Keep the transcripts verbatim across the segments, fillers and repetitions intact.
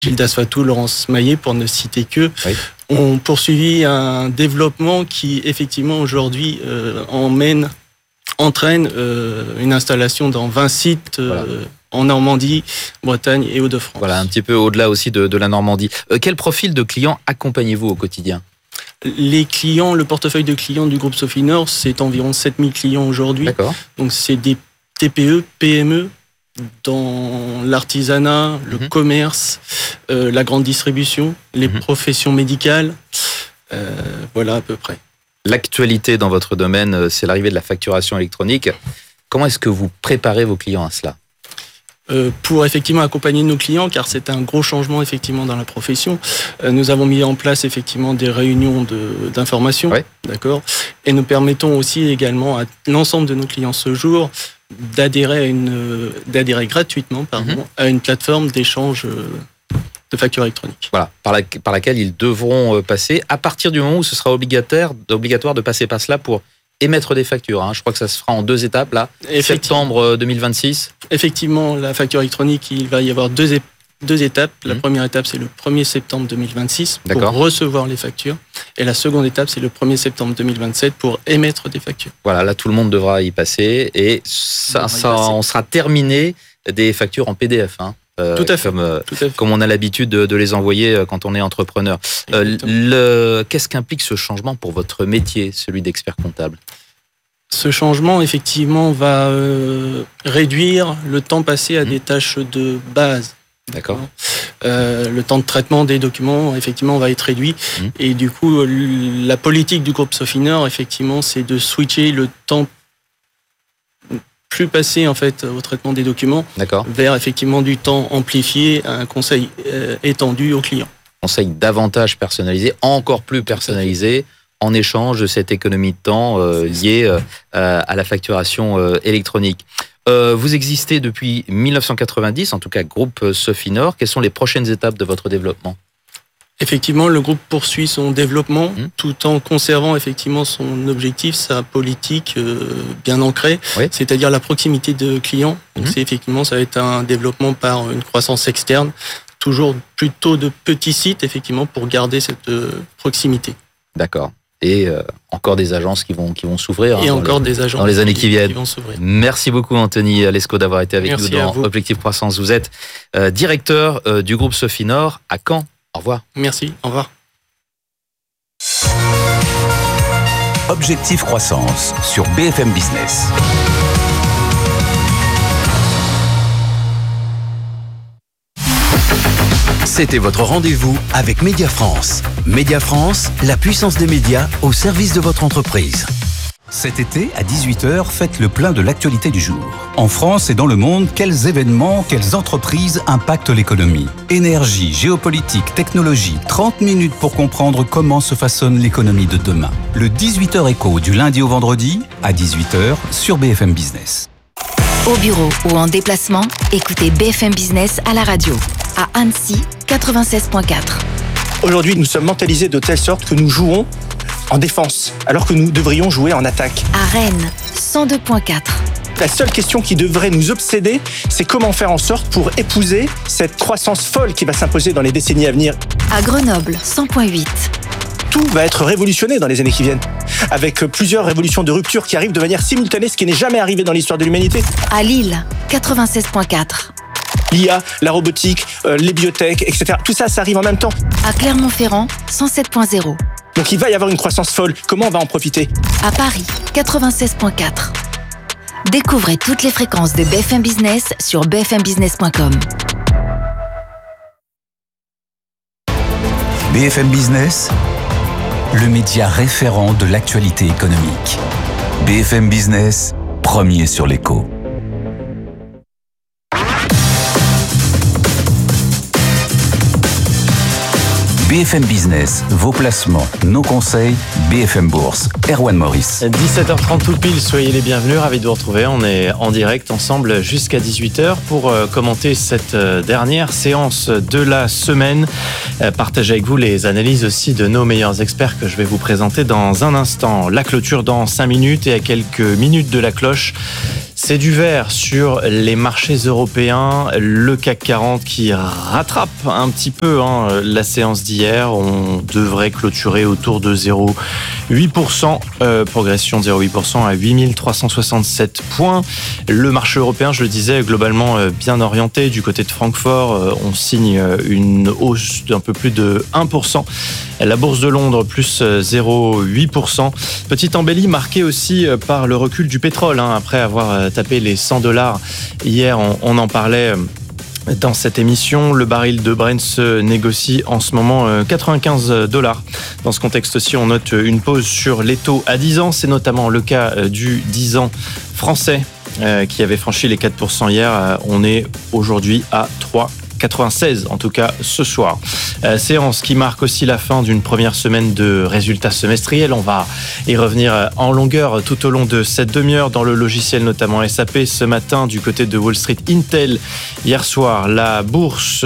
Gilles Asfatou, Laurence Maillet, pour ne citer que, oui. ont poursuivi un développement qui, effectivement, aujourd'hui, euh, emmène, entraîne euh, une installation dans vingt sites euh, voilà. en Normandie, Bretagne et Hauts-de-France. Voilà, un petit peu au-delà aussi de, de la Normandie. Euh, quel profil de clients accompagnez-vous au quotidien ? Les clients, le portefeuille de clients du groupe Sofinor, c'est environ sept mille clients aujourd'hui. D'accord. Donc, c'est des T P E, P M E, dans l'artisanat, le mmh. commerce, euh, la grande distribution, les mmh. professions médicales, euh, voilà à peu près. L'actualité dans votre domaine, c'est l'arrivée de la facturation électronique. Comment est-ce que vous préparez vos clients à cela ? euh, Pour effectivement accompagner nos clients, car c'est un gros changement effectivement dans la profession, euh, nous avons mis en place effectivement des réunions de, d'information, ouais. d'accord, et nous permettons aussi également à l'ensemble de nos clients ce jour d'adhérer à une, d'adhérer gratuitement, pardon, mmh. à une plateforme d'échange de factures électroniques. Voilà, par, la, par laquelle ils devront passer à partir du moment où ce sera obligatoire, obligatoire de passer par cela pour émettre des factures. Hein. Je crois que ça se fera en deux étapes, là. Septembre deux mille vingt-six. Effectivement, la facture électronique, il va y avoir deux, é- deux étapes. La mmh. première étape, c'est le premier septembre deux mille vingt-six pour D'accord. recevoir les factures. Et la seconde étape, c'est le premier septembre deux mille vingt-sept pour émettre des factures. Voilà, là, tout le monde devra y passer. Et ça, ça, on sera terminé des factures en P D F. Hein. Euh, Tout à fait. Comme, euh, Tout à fait. comme on a l'habitude de, de les envoyer quand on est entrepreneur. Euh, le, qu'est-ce qu'implique ce changement pour votre métier, celui d'expert comptable ? Ce changement, effectivement, va euh, réduire le temps passé à mmh. des tâches de base. D'accord. Euh, le temps de traitement des documents, effectivement, va être réduit. Mmh. Et du coup, la politique du groupe Sofinor, effectivement, c'est de switcher le temps plus passé en fait au traitement des documents D'accord. vers effectivement du temps amplifié à un conseil euh, étendu aux clients. Conseil davantage personnalisé, encore plus personnalisé, en échange de cette économie de temps euh, liée euh, à la facturation euh, électronique. Euh, vous existez depuis dix-neuf cent quatre-vingt-dix, en tout cas groupe Sofinor. Quelles sont les prochaines étapes de votre développement ? Effectivement, le groupe poursuit son développement mmh. tout en conservant effectivement son objectif, sa politique euh, bien ancrée, oui. c'est-à-dire la proximité de clients. Donc mmh. c'est effectivement, ça va être un développement par une croissance externe, toujours plutôt de petits sites effectivement pour garder cette euh, proximité. D'accord. Et euh, encore des agences qui vont qui vont s'ouvrir. Et hein, encore le, des agences dans les années qui, qui viennent. Qui vont s'ouvrir. Merci beaucoup Anthony Lescaut d'avoir été avec Merci nous dans Objectif Croissance. Vous êtes euh, directeur euh, du groupe Sofinor à Caen. Au revoir. Merci, au revoir. Objectif Croissance sur B F M Business. C'était votre rendez-vous avec Média France. Média France, la puissance des médias au service de votre entreprise. Cet été, à dix-huit heures, faites le plein de l'actualité du jour. En France et dans le monde, quels événements, quelles entreprises impactent l'économie ? Énergie, géopolitique, technologie, trente minutes pour comprendre comment se façonne l'économie de demain. Le dix-huit heures écho du lundi au vendredi, à dix-huit heures, sur B F M Business. Au bureau ou en déplacement, écoutez B F M Business à la radio. À Annecy, quatre-vingt-seize virgule quatre. Aujourd'hui, nous sommes mentalisés de telle sorte que nous jouons en défense, alors que nous devrions jouer en attaque. À Rennes, cent deux virgule quatre. La seule question qui devrait nous obséder, c'est comment faire en sorte pour épouser cette croissance folle qui va s'imposer dans les décennies à venir. À Grenoble, cent virgule huit. Tout va être révolutionné dans les années qui viennent, avec plusieurs révolutions de rupture qui arrivent de manière simultanée, ce qui n'est jamais arrivé dans l'histoire de l'humanité. À Lille, quatre-vingt-seize virgule quatre. L'I A, la robotique, euh, les biotech, et cetera. Tout ça, ça arrive en même temps. À Clermont-Ferrand, cent sept virgule zéro. Donc il va y avoir une croissance folle. Comment on va en profiter ? À Paris, quatre-vingt-seize virgule quatre. Découvrez toutes les fréquences de B F M Business sur b f m business point com. B F M Business, le média référent de l'actualité économique. B F M Business, premier sur l'écho. B F M Business, vos placements, nos conseils, B F M Bourse, Erwan Maurice. dix-sept heures trente tout pile, soyez les bienvenus, ravis de vous retrouver. On est en direct ensemble jusqu'à dix-huit heures pour commenter cette dernière séance de la semaine. Partager avec vous les analyses aussi de nos meilleurs experts que je vais vous présenter dans un instant. La clôture dans cinq minutes et à quelques minutes de la cloche. C'est du vert sur les marchés européens. Le C A C quarante qui rattrape un petit peu hein, la séance d'hier. On devrait clôturer autour de zéro virgule huit pour cent. Euh, progression de zéro virgule huit pour cent à huit mille trois cent soixante-sept points. Le marché européen, je le disais, globalement bien orienté. Du côté de Francfort, on signe une hausse d'un peu plus de un pour cent. La bourse de Londres, plus zéro virgule huit pour cent. Petite embellie marquée aussi par le recul du pétrole. Hein, après avoir tapé les cent dollars hier, on, on en parlait dans cette émission. Le baril de Brent se négocie en ce moment quatre-vingt-quinze dollars. Dans ce contexte aussi, on note une pause sur les taux à dix ans. C'est notamment le cas du dix ans français qui avait franchi les quatre pour cent hier. On est aujourd'hui à trois virgule quatre-vingt-seize, en tout cas ce soir. Euh, séance qui marque aussi la fin d'une première semaine de résultats semestriels. On va y revenir en longueur tout au long de cette demi-heure dans le logiciel, notamment S A P. Ce matin, du côté de Wall Street, Intel. Hier soir, la bourse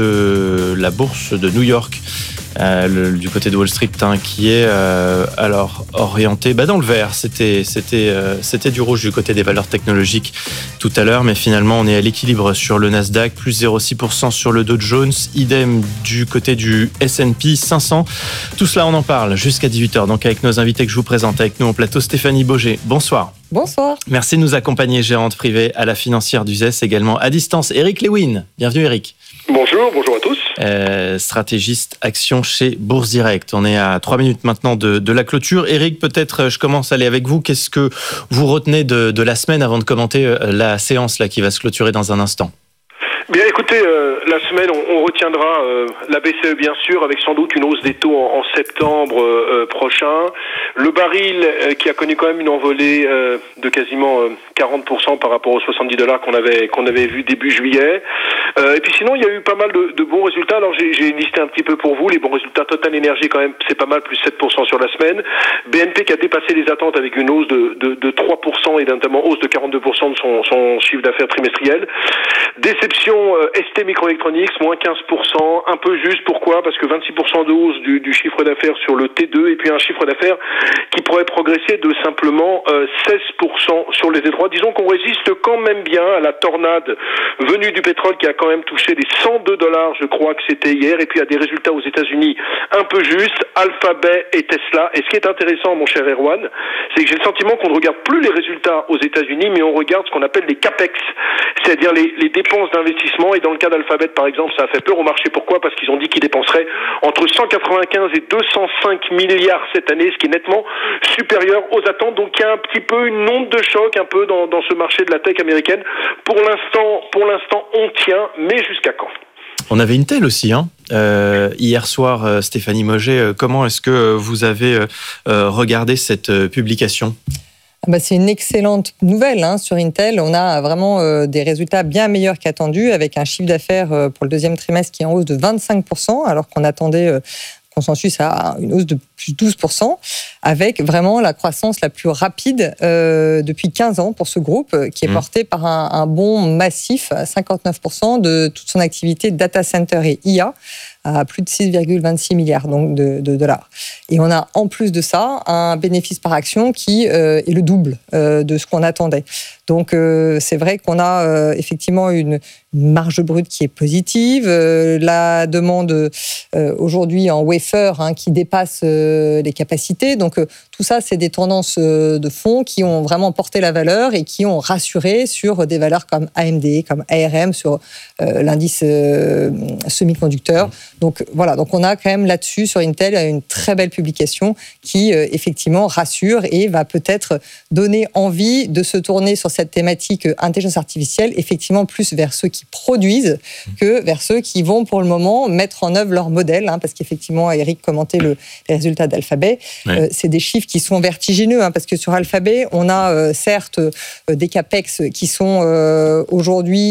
de, la bourse de New York. Euh, le, du côté de Wall Street hein, qui est euh, alors orienté bah, dans le vert. C'était, c'était, euh, c'était du rouge du côté des valeurs technologiques tout à l'heure, mais finalement on est à l'équilibre sur le Nasdaq, plus zéro virgule six pour cent sur le Dow Jones, idem du côté du S and P cinq cents. Tout cela on en parle jusqu'à dix-huit heures, donc avec nos invités que je vous présente. Avec nous au plateau, Stéphanie Bauger, bonsoir. Bonsoir. Merci de nous accompagner, gérante privée à la financière d'Uzès, également à distance. Eric Lewin, bienvenue Eric. Bonjour, bonjour à tous. Euh, stratégiste action chez Bourse Direct. On est à trois minutes maintenant de, de la clôture. Eric, peut-être je commence à aller avec vous. Qu'est-ce que vous retenez de, de la semaine avant de commenter la séance là, qui va se clôturer dans un instant ? Bien, écoutez, euh, la semaine, on, on retiendra euh, la B C E, bien sûr, avec sans doute une hausse des taux en, en septembre euh, prochain. Le baril euh, qui a connu quand même une envolée euh, de quasiment euh, quarante pour cent par rapport aux soixante-dix dollars qu'on avait qu'on avait vu début juillet. Euh, et puis sinon, il y a eu pas mal de, de bons résultats. Alors, j'ai, j'ai listé un petit peu pour vous les bons résultats. Total Energy, quand même, c'est pas mal, plus sept pour cent sur la semaine. B N P qui a dépassé les attentes avec une hausse de, de, de trois pour cent et notamment hausse de quarante-deux pour cent de son, son chiffre d'affaires trimestriel. Déception euh, S T Microelectronics, moins quinze pour cent, un peu juste. Pourquoi ? Parce que vingt-six pour cent de hausse du, du chiffre d'affaires sur le T deux et puis un chiffre d'affaires qui pourrait progresser de simplement euh, seize pour cent sur les T trois. Disons qu'on résiste quand même bien à la tornade venue du pétrole qui a quand même touché les cent deux dollars, je crois que c'était hier, et puis à des résultats aux États-Unis un peu justes, Alphabet et Tesla. Et ce qui est intéressant, mon cher Erwan, c'est que j'ai le sentiment qu'on ne regarde plus les résultats aux États-Unis, mais on regarde ce qu'on appelle les CAPEX, c'est-à-dire les, les dépenses d'investissement. Et dans le cas d'Alphabet, par exemple, ça a fait peur au marché. Pourquoi ? Parce qu'ils ont dit qu'ils dépenseraient entre cent quatre-vingt-quinze et deux cent cinq milliards cette année, ce qui est nettement supérieur aux attentes. Donc il y a un petit peu une onde de choc un peu dans, dans ce marché de la tech américaine. Pour l'instant, pour l'instant, on tient, mais jusqu'à quand ? On avait Intel aussi, hein. Euh, hier soir, euh, Stéphanie Bauger, euh, comment est-ce que vous avez euh, regardé cette euh, publication ? Bah, c'est une excellente nouvelle hein, sur Intel. On a vraiment euh, des résultats bien meilleurs qu'attendus, avec un chiffre d'affaires euh, pour le deuxième trimestre qui est en hausse de vingt-cinq pour cent, alors qu'on attendait euh, consensus à une hausse de plus douze pour cent, avec vraiment la croissance la plus rapide euh, depuis quinze ans pour ce groupe, qui est porté par un, un bond massif à cinquante-neuf pour cent de toute son activité data center et I A, à plus de six virgule vingt-six milliards donc de, de dollars. Et on a en plus de ça un bénéfice par action qui euh, est le double euh, de ce qu'on attendait. Donc euh, c'est vrai qu'on a euh, effectivement une, une marge brute qui est positive, euh, la demande euh, aujourd'hui en wafer hein, qui dépasse euh, les capacités. Donc euh, tout ça, c'est des tendances euh, de fond qui ont vraiment porté la valeur et qui ont rassuré sur des valeurs comme A M D, comme A R M, sur euh, l'indice euh, semi-conducteur. Donc voilà, donc on a quand même là-dessus sur Intel une très belle publication qui euh, effectivement rassure et va peut-être donner envie de se tourner sur cette thématique euh, intelligence artificielle, effectivement plus vers ceux qui produisent que vers ceux qui vont pour le moment mettre en œuvre leur modèle, hein, parce qu'effectivement Eric commentait le, les résultats d'Alphabet. Ouais. Euh, c'est des chiffres qui sont vertigineux, hein, parce que sur Alphabet, on a euh, certes euh, des capex qui sont euh, aujourd'hui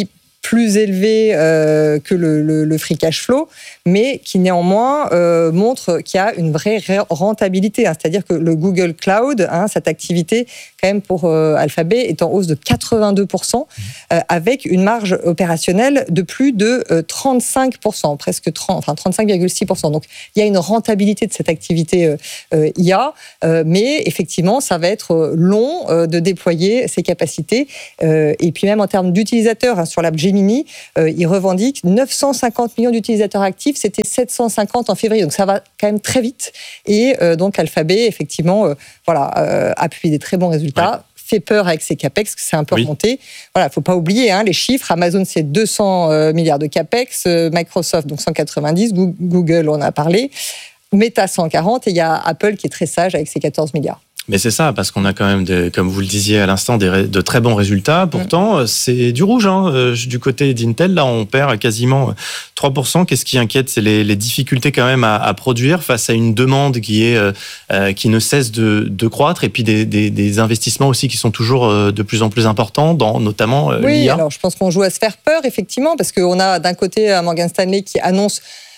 plus élevé euh, que le, le, le free cash flow, mais qui néanmoins euh, montre qu'il y a une vraie rentabilité. Hein, c'est-à-dire que le Google Cloud, hein, cette activité, quand même pour euh, Alphabet, est en hausse de quatre-vingt-deux pour cent, euh, avec une marge opérationnelle de plus de euh, trente-cinq pour cent, presque trente, enfin trente-cinq virgule six pour cent. Donc il y a une rentabilité de cette activité euh, euh, I A, euh, mais effectivement, ça va être long euh, de déployer ces capacités. Euh, et puis même en termes d'utilisateurs, hein, sur l'app Gemini, euh, ils revendiquent neuf cent cinquante millions d'utilisateurs actifs, c'était sept cent cinquante en février, donc ça va quand même très vite. Et euh, donc Alphabet, effectivement, euh, voilà, euh, a publié des très bons résultats. Ouais. Fait peur avec ses capex, c'est un peu oui. remonté. Voilà, faut pas oublier hein, les chiffres. Amazon, c'est deux cents euh, milliards de capex, euh, Microsoft, donc cent quatre-vingt-dix, Google, on en a parlé, Meta, cent quarante, et il y a Apple qui est très sage avec ses quatorze milliards. Mais c'est ça, parce qu'on a quand même, des, comme vous le disiez à l'instant, des, de très bons résultats. Pourtant, mmh. c'est du rouge. Hein. Du côté d'Intel, là, on perd quasiment trois pour cent. Qu'est-ce qui inquiète ? C'est les, les difficultés quand même à, à produire face à une demande qui, est, euh, qui ne cesse de, de croître, et puis des, des, des investissements aussi qui sont toujours de plus en plus importants, dans notamment euh, oui, l'I A. Alors je pense qu'on joue à se faire peur, effectivement, parce qu'on a d'un côté Morgan Stanley qui annonce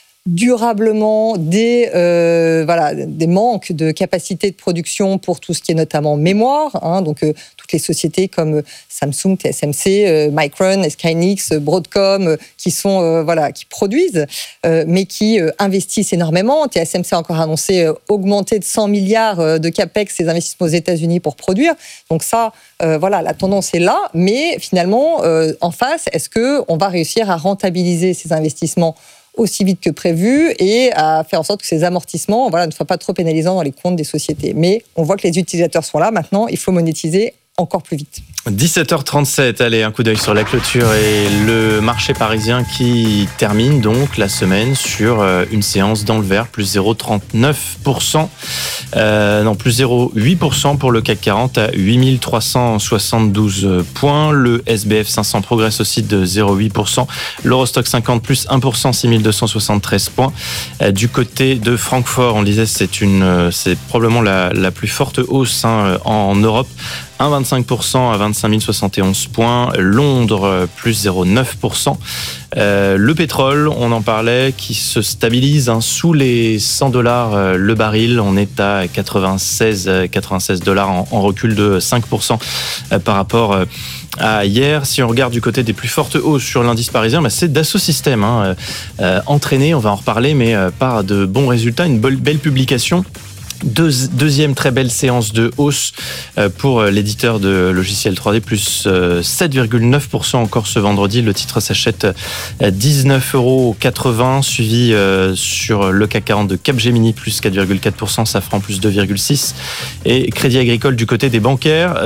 durablement des, euh, voilà, des manques de capacité de production pour tout ce qui est notamment mémoire. Hein, donc, euh, toutes les sociétés comme Samsung, T S M C, euh, Micron, S K Hynix, Broadcom, euh, qui, sont, euh, voilà, qui produisent, euh, mais qui euh, investissent énormément. T S M C a encore annoncé euh, augmenter de cent milliards euh, de capex ses investissements aux États-Unis pour produire. Donc ça, euh, voilà, la tendance est là. Mais finalement, euh, en face, est-ce qu'on va réussir à rentabiliser ces investissements aussi vite que prévu et à faire en sorte que ces amortissements voilà, ne soient pas trop pénalisants dans les comptes des sociétés. Mais on voit que les utilisateurs sont là. Maintenant, il faut monétiser encore plus vite. dix-sept heures trente-sept, allez, un coup d'œil sur la clôture et le marché parisien qui termine donc la semaine sur une séance dans le vert, plus zéro virgule trente-neuf pour cent, euh, non, plus zéro virgule huit pour cent pour le C A C quarante à huit mille trois cent soixante-douze points. Le S B F cinq cents progresse aussi de zéro virgule huit pour cent. L'Eurostock cinquante plus un pour cent, six mille deux cent soixante-treize points. Euh, du côté de Francfort, on le disait, c'est, une, c'est probablement la, la plus forte hausse hein, en Europe. un virgule vingt-cinq pour cent à vingt-cinq mille soixante et onze points. Londres, plus zéro virgule neuf pour cent. Euh, le pétrole, on en parlait, qui se stabilise hein, sous les cent dollars euh, le baril. On est à quatre-vingt-seize dollars en, en recul de cinq pour cent euh, par rapport euh, à hier. Si on regarde du côté des plus fortes hausses sur l'indice parisien, bah, c'est Dassault Systèmes, hein, euh, entraîné, on va en reparler, mais euh, par de bons résultats, une belle, belle publication. Deux, deuxième très belle séance de hausse pour l'éditeur de logiciels trois D, plus sept virgule neuf pour cent encore ce vendredi. Le titre s'achète dix-neuf euros quatre-vingts, suivi sur le C A C quarante de Capgemini, plus quatre virgule quatre pour cent, Safran, plus deux virgule six pour cent. Et Crédit Agricole du côté des bancaires.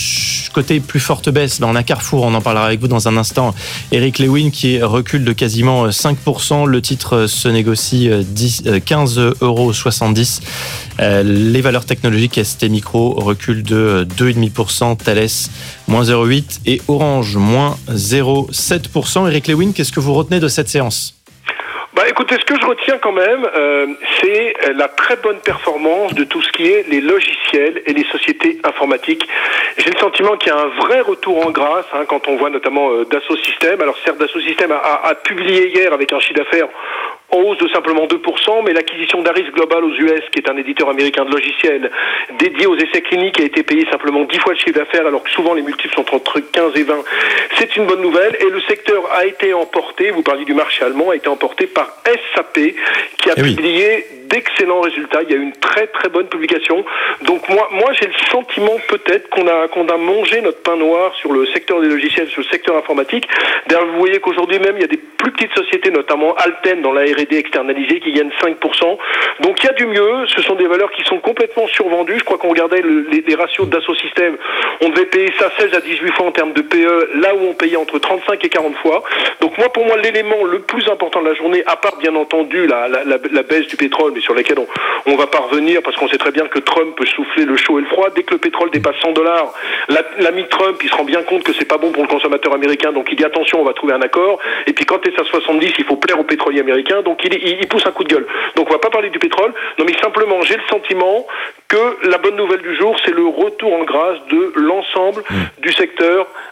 Côté plus forte baisse, on a Carrefour, on en parlera avec vous dans un instant. Eric Lewin qui recule de quasiment cinq pour cent. Le titre se négocie quinze euros soixante-dix. Les valeurs technologiques S T Micro reculent de deux virgule cinq pour cent, Thales moins zéro virgule huit pour cent et Orange moins zéro virgule sept pour cent. Eric Lewin, qu'est-ce que vous retenez de cette séance ? Bah écoutez, ce que je retiens quand même, euh, c'est la très bonne performance de tout ce qui est les logiciels et les sociétés informatiques. J'ai le sentiment qu'il y a un vrai retour en grâce hein, quand on voit notamment euh, Dassault Systèmes. Alors certes, Dassault Systèmes a, a, a publié hier avec un chiffre d'affaires en hausse de simplement deux pour cent, mais l'acquisition d'Aris Global aux U S, qui est un éditeur américain de logiciels dédié aux essais cliniques, a été payée simplement dix fois le chiffre d'affaires, alors que souvent les multiples sont entre quinze et vingt. C'est une bonne nouvelle, et le secteur a été emporté, vous parliez du marché allemand, a été emporté par S A P, qui a eh publié oui. d'excellents résultats. Il y a eu une très très bonne publication. Donc moi, moi j'ai le sentiment peut-être qu'on a, qu'on a mangé notre pain noir sur le secteur des logiciels, sur le secteur informatique. D'ailleurs, vous voyez qu'aujourd'hui même, il y a des plus petites sociétés, notamment Alten dans la R et D externalisée, qui gagnent cinq pour cent. Donc il y a du mieux. Ce sont des valeurs qui sont complètement survendues. Je crois qu'on regardait le, les, les ratios de Dassault Systèmes. On devait payer ça seize à dix-huit fois en termes de P E, là où on payait entre trente-cinq et quarante fois. Donc moi, pour moi, l'élément le plus important de la journée, à part bien entendu la, la, la, la baisse du pétrole, mais sur laquelle on, on va pas revenir, parce qu'on sait très bien que Trump peut souffler le chaud et le froid. Dès que le pétrole dépasse cent dollars, l'ami Trump, il se rend bien compte que c'est pas bon pour le consommateur américain, donc il dit attention, on va trouver un accord. Et puis quand c'est à soixante-dix, il faut plaire aux pétroliers américains, donc il, il, il pousse un coup de gueule. Donc on va pas parler du pétrole, non mais simplement j'ai le sentiment que la bonne nouvelle du jour, c'est le retour en grâce de l'ensemble mmh. du secteur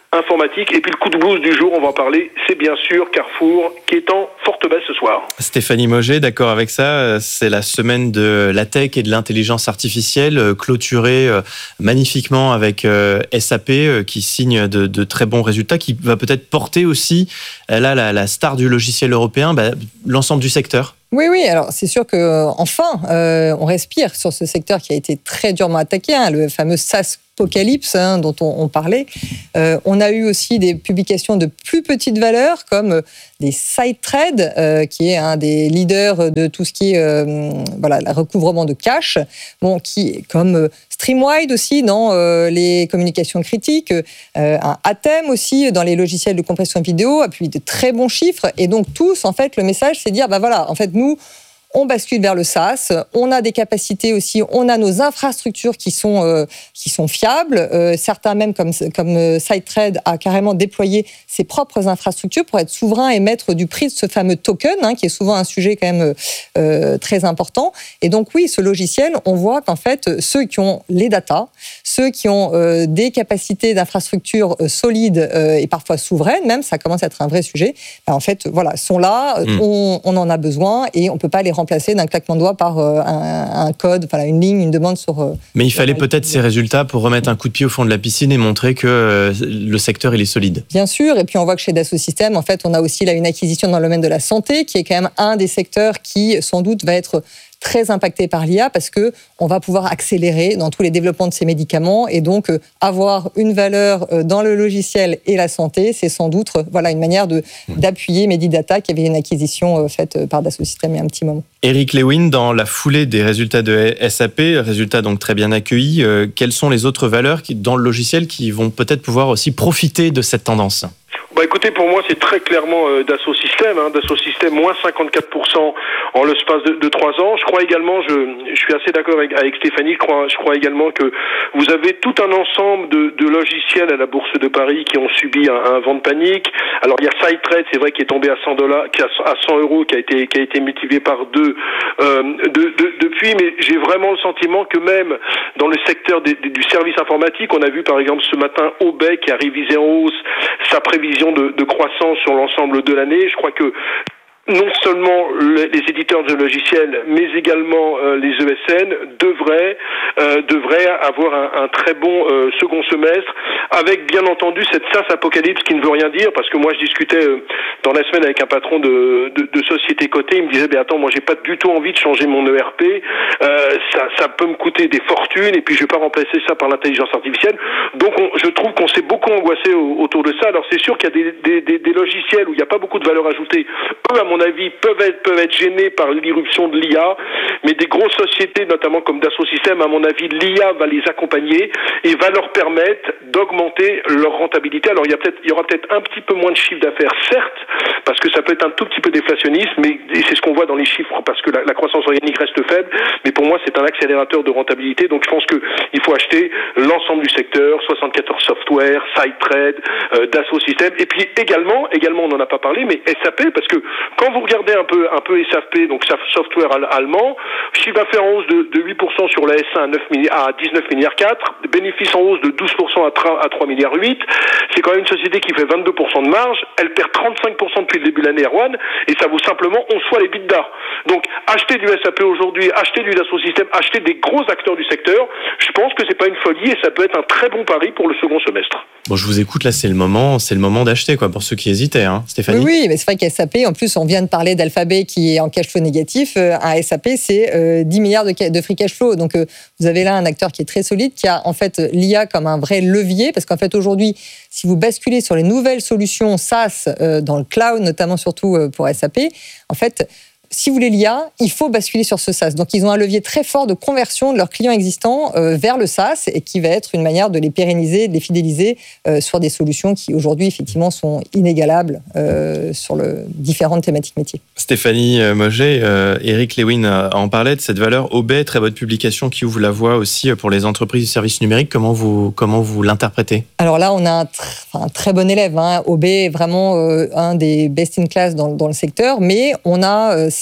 informatique. Et puis le coup de blues du jour, on va en parler, c'est bien sûr Carrefour qui est en forte baisse ce soir. Stéphanie Mauger, d'accord avec ça, c'est la semaine de la tech et de l'intelligence artificielle, clôturée magnifiquement avec S A P qui signe de, de très bons résultats, qui va peut-être porter aussi, là, la, la star du logiciel européen, bah, l'ensemble du secteur. Oui, oui. Alors c'est sûr que enfin, euh, on respire sur ce secteur qui a été très durement attaqué, hein, le fameux SaaS apocalypse hein, dont on, on parlait. Euh, on a eu aussi des publications de plus petites valeurs comme euh, des SideTrade, euh, qui est un des leaders de tout ce qui est euh, voilà, le recouvrement de cash, bon, qui comme euh, Streamwide aussi dans euh, les communications critiques, euh, un Atem aussi dans les logiciels de compression vidéo, a publié de très bons chiffres. Et donc tous, en fait, le message, c'est de dire, bah voilà, en fait, nous, on bascule vers le SaaS, on a des capacités aussi, on a nos infrastructures qui sont, euh, qui sont fiables. Euh, certains même, comme, comme SideTrade, a carrément déployé ses propres infrastructures pour être souverain et maître du prix de ce fameux token, hein, qui est souvent un sujet quand même euh, très important. Et donc oui, ce logiciel, on voit qu'en fait, ceux qui ont les datas, ceux qui ont euh, des capacités d'infrastructures euh, solides euh, et parfois souveraines, même, ça commence à être un vrai sujet, ben, en fait, voilà, sont là, mmh. on, on en a besoin et on ne peut pas les remplacer d'un claquement de doigts par euh, un, un code, enfin une ligne, une demande sur... Euh, Mais il fallait peut-être ces résultats pour remettre un coup de pied au fond de la piscine et montrer que euh, le secteur, il est solide. Bien sûr, et puis on voit que chez Dassault Systèmes, en fait, on a aussi là une acquisition dans le domaine de la santé, qui est quand même un des secteurs qui, sans doute, va être très impacté par l'I A parce que on va pouvoir accélérer dans tous les développements de ces médicaments et donc euh, avoir une valeur euh, dans le logiciel et la santé, c'est sans doute euh, voilà une manière de d'appuyer Medidata qui avait une acquisition euh, faite par Dassault Systèmes il y a un petit moment. Eric Lewin, dans la foulée des résultats de S A P, résultats donc très bien accueillis, euh, quelles sont les autres valeurs qui, dans le logiciel qui vont peut-être pouvoir aussi profiter de cette tendance ? Bah écoutez, pour moi, c'est très clairement euh, Dassault Systèmes. Hein. Dassault Systèmes, moins cinquante-quatre pour cent en l'espace de, de trois ans. Je crois également, je, je suis assez d'accord avec, avec Stéphanie, je crois, je crois également que vous avez tout un ensemble de, de logiciels à la Bourse de Paris qui ont subi un, un vent de panique. Alors, il y a SideTrade, c'est vrai, qui est tombé à cent dollars, qui a, à cent euros, qui a été, qui a été multiplié par deux euh, de, de, depuis. Mais j'ai vraiment le sentiment que même dans le secteur des, des, du service informatique, on a vu par exemple ce matin Obey qui a révisé en hausse sa prévision De, de croissance sur l'ensemble de l'année. Je crois que non seulement les, les éditeurs de logiciels, mais également euh, les E S N devraient euh, devraient avoir un, un très bon euh, second semestre, avec bien entendu cette SaaS apocalypse qui ne veut rien dire, parce que moi je discutais euh, dans la semaine avec un patron de, de, de société cotée, il me disait, ben attends, moi j'ai pas du tout envie de changer mon E R P, euh, ça, ça peut me coûter des fortunes, et puis je vais pas remplacer ça par l'intelligence artificielle. Donc on, je trouve qu'on s'est beaucoup angoissé au, autour de ça. Alors c'est sûr qu'il y a des, des, des, des logiciels où il n'y a pas beaucoup de valeur ajoutée, eux à mon avis peuvent être, peuvent être gênés par l'irruption de l'I A, mais des grosses sociétés, notamment comme Dassault Systèmes, à mon avis, l'I A va les accompagner et va leur permettre d'augmenter leur rentabilité. Alors il y a peut-être, il y aura peut-être un petit peu moins de chiffre d'affaires, certes, parce que ça peut être un tout petit peu déflationniste, mais c'est ce qu'on voit dans les chiffres, parce que la, la croissance organique reste faible, mais pour moi c'est un accélérateur de rentabilité, donc je pense qu'il faut acheter l'ensemble du secteur, soixante-quatorze Software, SideTrade, euh, Dassault Systèmes, et puis également, également on n'en a pas parlé, mais S A P, parce que quand vous regardez un peu, un peu S A P, donc software allemand, chiffre d'affaires en hausse de, de huit pour cent sur la S un à, neuf milliards, à dix-neuf virgule quatre milliards, bénéfices en hausse de douze pour cent à trois virgule huit milliards. C'est quand même une société qui fait vingt-deux pour cent de marge, elle perd trente-cinq pour cent depuis le début de l'année, Erwan, et ça vaut simplement onze fois les bidas. Donc, acheter du S A P aujourd'hui, acheter du Dassault Systèmes, acheter des gros acteurs du secteur, je pense que c'est pas une folie et ça peut être un très bon pari pour le second semestre. Bon, je vous écoute, là, c'est le moment, c'est le moment d'acheter, quoi, pour ceux qui hésitaient, hein, Stéphanie. Oui, oui, mais c'est vrai qu'S A P, en plus, on vient de parler d'Alphabet qui est en cash flow négatif. Un S A P, c'est euh, dix milliards de, de free cash flow. Donc, euh, vous avez là un acteur qui est très solide, qui a en fait l'I A comme un vrai levier, parce qu'en fait, aujourd'hui, si vous basculez sur les nouvelles solutions SaaS euh, dans le cloud, notamment surtout euh, pour S A P, en fait, si vous voulez l'I A, il faut basculer sur ce SaaS. Donc, ils ont un levier très fort de conversion de leurs clients existants euh, vers le SaaS et qui va être une manière de les pérenniser, de les fidéliser euh, sur des solutions qui, aujourd'hui, effectivement, sont inégalables euh, sur le différentes thématiques métiers. Stéphanie Mauger, euh, Eric Lewin en parlait de cette valeur Obey, très bonne publication qui ouvre la voie aussi pour les entreprises de services numériques. Comment vous, comment vous l'interprétez ? Alors là, on a un, tr- un très bon élève. Hein. Obey est vraiment euh, un des best in class dans, dans le secteur, mais on a... Euh,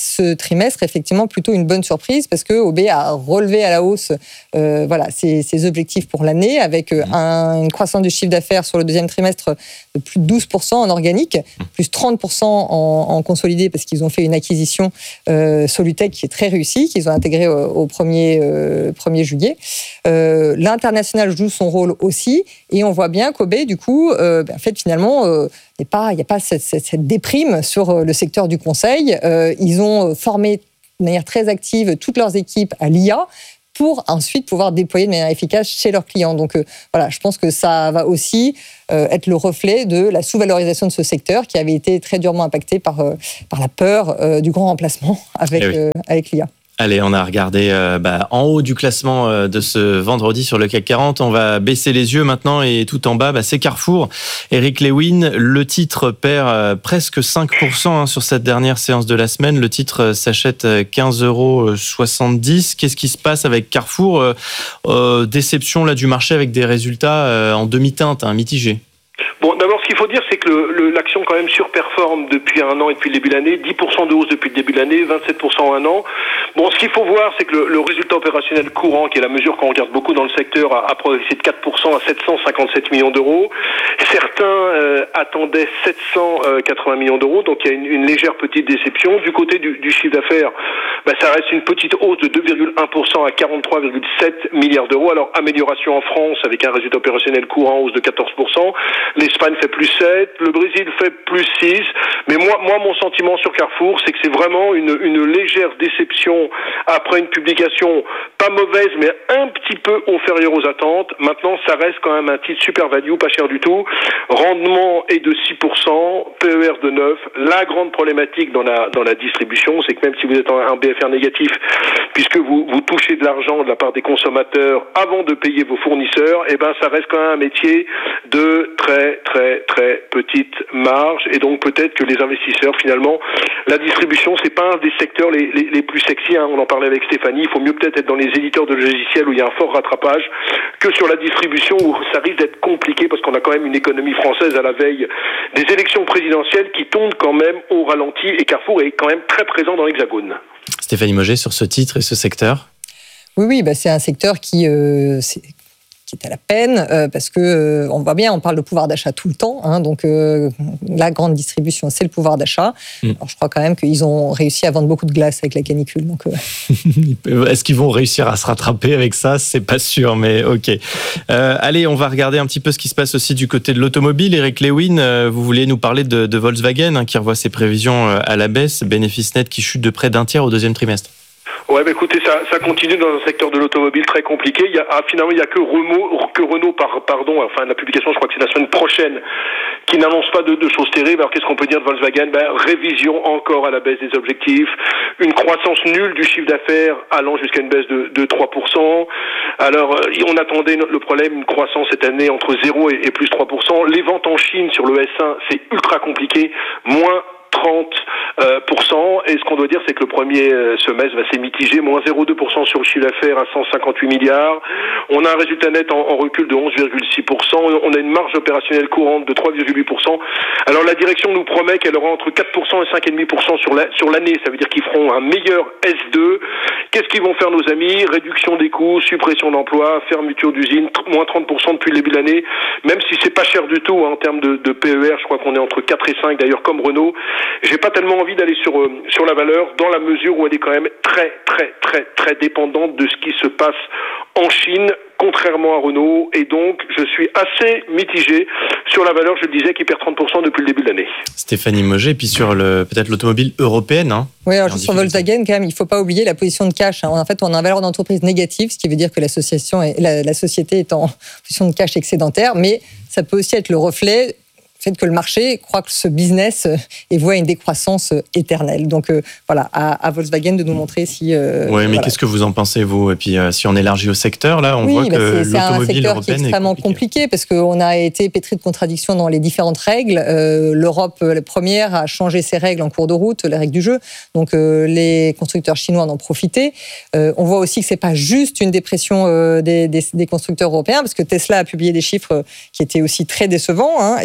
ce trimestre, effectivement, plutôt une bonne surprise parce que O B a relevé à la hausse euh, voilà, ses, ses objectifs pour l'année avec euh, un, une croissance du chiffre d'affaires sur le deuxième trimestre de plus de douze pour cent en organique, plus trente pour cent en, en consolidé parce qu'ils ont fait une acquisition euh, Solutech qui est très réussie, qu'ils ont intégrée au, au premier, euh, premier juillet. Euh, l'international joue son rôle aussi et on voit bien qu'O B, du coup, euh, ben, en fait, finalement, euh, il n'y a pas cette, cette, cette déprime sur le secteur du conseil. Euh, ils ont formé de manière très active toutes leurs équipes à l'I A pour ensuite pouvoir déployer de manière efficace chez leurs clients. Donc euh, voilà, je pense que ça va aussi euh, être le reflet de la sous-valorisation de ce secteur qui avait été très durement impacté par, euh, par la peur euh, du grand remplacement avec, oui. euh, avec l'I A. Allez, on a regardé euh, bah, en haut du classement euh, de ce vendredi sur le C A C quarante. On va baisser les yeux maintenant et tout en bas, bah, c'est Carrefour. Eric Lewin, le titre perd euh, presque cinq pour cent hein, sur cette dernière séance de la semaine. Le titre euh, s'achète quinze euros soixante-dix. Qu'est-ce qui se passe avec Carrefour euh, euh, Déception là, du marché avec des résultats euh, en demi-teinte, hein, mitigés. Bon, d'abord, ce qu'il faut dire, c'est que le, le, l'action quand même surperforme depuis un an et depuis le début de l'année. dix pour cent de hausse depuis le début de l'année, vingt-sept pour cent en un an. Bon, ce qu'il faut voir, c'est que le, le résultat opérationnel courant, qui est la mesure qu'on regarde beaucoup dans le secteur, a, a progressé de quatre pour cent à sept cent cinquante-sept millions d'euros. Certains euh, attendaient sept cent quatre-vingts millions d'euros, donc il y a une, une légère petite déception. Du côté du, du chiffre d'affaires, bah, ça reste une petite hausse de deux virgule un pour cent à quarante-trois virgule sept milliards d'euros. Alors, amélioration en France avec un résultat opérationnel courant en hausse de quatorze pour cent. L'Espagne fait plus sept, le Brésil fait plus six. Mais moi, moi, mon sentiment sur Carrefour, c'est que c'est vraiment une, une légère déception après une publication pas mauvaise, mais un petit peu inférieure aux attentes. Maintenant, ça reste quand même un titre super value, pas cher du tout. Rendement est de six pour cent, P E R de neuf. La grande problématique dans la, dans la distribution, c'est que même si vous êtes un B F R négatif, puisque vous, vous touchez de l'argent de la part des consommateurs avant de payer vos fournisseurs, eh ben, ça reste quand même un métier de très, très, très petite marge. Et donc, peut-être que les investisseurs, finalement, la distribution, c'est pas un des secteurs les, les, les plus sexy, hein. On en parlait avec Stéphanie. Il faut mieux peut-être être dans les éditeurs de logiciels où il y a un fort rattrapage que sur la distribution où ça risque d'être compliqué parce qu'on a quand même une économie française à la veille des élections présidentielles qui tombent quand même au ralenti et Carrefour est quand même très présent dans l'Hexagone. Stéphanie Mauger, sur ce titre et ce secteur ? Oui, oui, bah c'est un secteur qui... Euh, c'est... qui est à la peine, euh, parce que euh, on voit bien, on parle de pouvoir d'achat tout le temps, hein, donc euh, la grande distribution, c'est le pouvoir d'achat. Mm. Alors, je crois quand même qu'ils ont réussi à vendre beaucoup de glace avec la canicule. Donc, euh... Est-ce qu'ils vont réussir à se rattraper avec ça ? C'est pas sûr, mais ok. Euh, allez, on va regarder un petit peu ce qui se passe aussi du côté de l'automobile. Eric Lewin, euh, vous voulez nous parler de, de Volkswagen, hein, qui revoit ses prévisions à la baisse, bénéfice net qui chute de près d'un tiers au deuxième trimestre. Ouais, bah écoutez, ça, ça continue dans un secteur de l'automobile très compliqué. Il y a, ah, finalement, il y a que Renault, que Renault, par, pardon, enfin, la publication, je crois que c'est la semaine prochaine, qui n'annonce pas de, de choses terribles. Alors, qu'est-ce qu'on peut dire de Volkswagen? Ben, révision encore à la baisse des objectifs, une croissance nulle du chiffre d'affaires allant jusqu'à une baisse de, de trois pour cent. Alors, on attendait le problème, une croissance cette année entre zéro et, et plus trois pour cent. Les ventes en Chine sur le S un, c'est ultra compliqué, moins trente pour cent. Et ce qu'on doit dire, c'est que le premier semestre va s'est mitigé, moins zéro virgule deux pour cent sur le chiffre d'affaires à cent cinquante-huit milliards. On a un résultat net en, en recul de onze virgule six pour cent. On a une marge opérationnelle courante de trois virgule huit pour cent. Alors la direction nous promet qu'elle aura entre quatre pour cent et cinq virgule cinq pour cent sur, la, sur l'année. Ça veut dire qu'ils feront un meilleur S deux. Qu'est-ce qu'ils vont faire nos amis? Réduction des coûts, suppression d'emplois, fermeture d'usines, moins trente pour cent depuis le début de l'année. Même si c'est pas cher du tout hein, en termes de, de P E R, je crois qu'on est entre quatre et cinq d'ailleurs comme Renault. J'ai pas tellement envie d'aller sur euh, sur la valeur dans la mesure où elle est quand même très très très très dépendante de ce qui se passe en Chine, contrairement à Renault, et donc je suis assez mitigé sur la valeur, je le disais, qui perd trente pour cent depuis le début de l'année. Stéphanie Mauger, puis sur le peut-être l'automobile européenne. Hein, oui, alors sur Volkswagen, quand même, il ne faut pas oublier la position de cash. Hein. En fait, on a un valeur d'entreprise négative, ce qui veut dire que l'association est, la, la société est en position de cash excédentaire, mais ça peut aussi être le reflet fait que le marché croit que ce business et voit une décroissance éternelle. Donc euh, voilà, à, à Volkswagen de nous montrer si... Euh, oui, mais voilà. Qu'est-ce que vous en pensez, vous? Et puis, euh, si on élargit au secteur, là, on oui, voit bah que c'est, c'est l'automobile un secteur européenne qui est extrêmement est compliqué. compliqué parce qu'on a été pétri de contradictions dans les différentes règles. Euh, L'Europe, la première, a changé ses règles en cours de route, les règles du jeu. Donc euh, les constructeurs chinois en ont profité. Euh, on voit aussi que c'est pas juste une dépression euh, des, des, des constructeurs européens parce que Tesla a publié des chiffres qui étaient aussi très décevants. Hein, et donc, euh,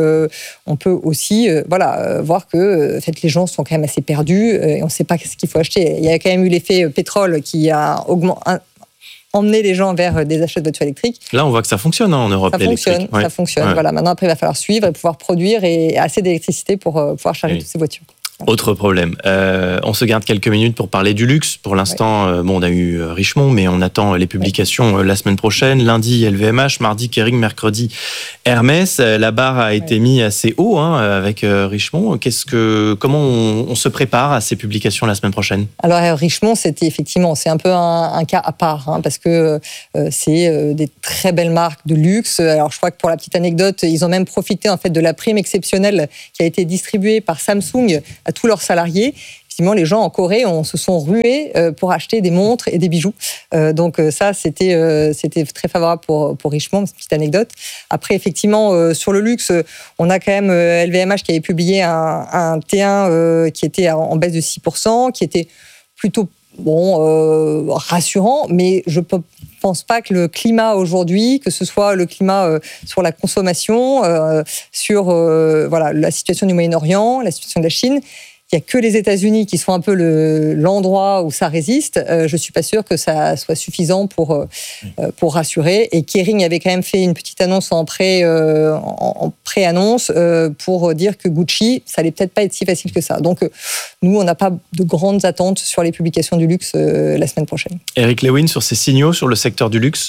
euh, on peut aussi euh, voilà, euh, voir que euh, en fait, les gens sont quand même assez perdus euh, et on ne sait pas ce qu'il faut acheter. Il y a quand même eu l'effet pétrole qui a augmenté, emmener les gens vers des achats de voitures électriques. Là, on voit que ça fonctionne hein, en Europe. Ça fonctionne, ouais. ça fonctionne. Ouais. Voilà, maintenant, après, il va falloir suivre et pouvoir produire et assez d'électricité pour euh, pouvoir charger oui. toutes ces voitures. Autre problème. Euh, on se garde quelques minutes pour parler du luxe. Pour l'instant, ouais. euh, bon, on a eu Richemont, mais on attend les publications ouais. la semaine prochaine. Lundi, L V M H, mardi, Kering, mercredi, Hermès. La barre a été ouais. mise assez haut hein, avec euh, Richemont. Qu'est-ce que, comment on, on se prépare à ces publications la semaine prochaine ? Alors, euh, Richemont, c'était effectivement, c'est un peu un, un cas à part, hein, parce que euh, c'est euh, des très belles marques de luxe. Alors, je crois que pour la petite anecdote, ils ont même profité en fait de la prime exceptionnelle qui a été distribuée par Samsung à tous leurs salariés. Effectivement, les gens en Corée on, se sont rués euh, pour acheter des montres et des bijoux. Euh, donc euh, ça, c'était, euh, c'était très favorable pour, pour Richemont, petite anecdote. Après, effectivement, euh, sur le luxe, on a quand même euh, L V M H qui avait publié un, un T un euh, qui était en, en baisse de six pour cent, qui était plutôt bon, euh, rassurant, mais je ne pense pas que le climat aujourd'hui, que ce soit le climat euh, sur la consommation, euh, sur euh, voilà, la situation du Moyen-Orient, la situation de la Chine, il n'y a que les États-Unis qui sont un peu le, l'endroit où ça résiste. Euh, je ne suis pas sûre que ça soit suffisant pour, euh, pour rassurer. Et Kering avait quand même fait une petite annonce en, pré, euh, en, en pré-annonce euh, pour dire que Gucci, ça allait peut-être pas être si facile que ça. Donc, euh, nous, on n'a pas de grandes attentes sur les publications du luxe euh, la semaine prochaine. Eric Lewin, sur ces signaux sur le secteur du luxe ?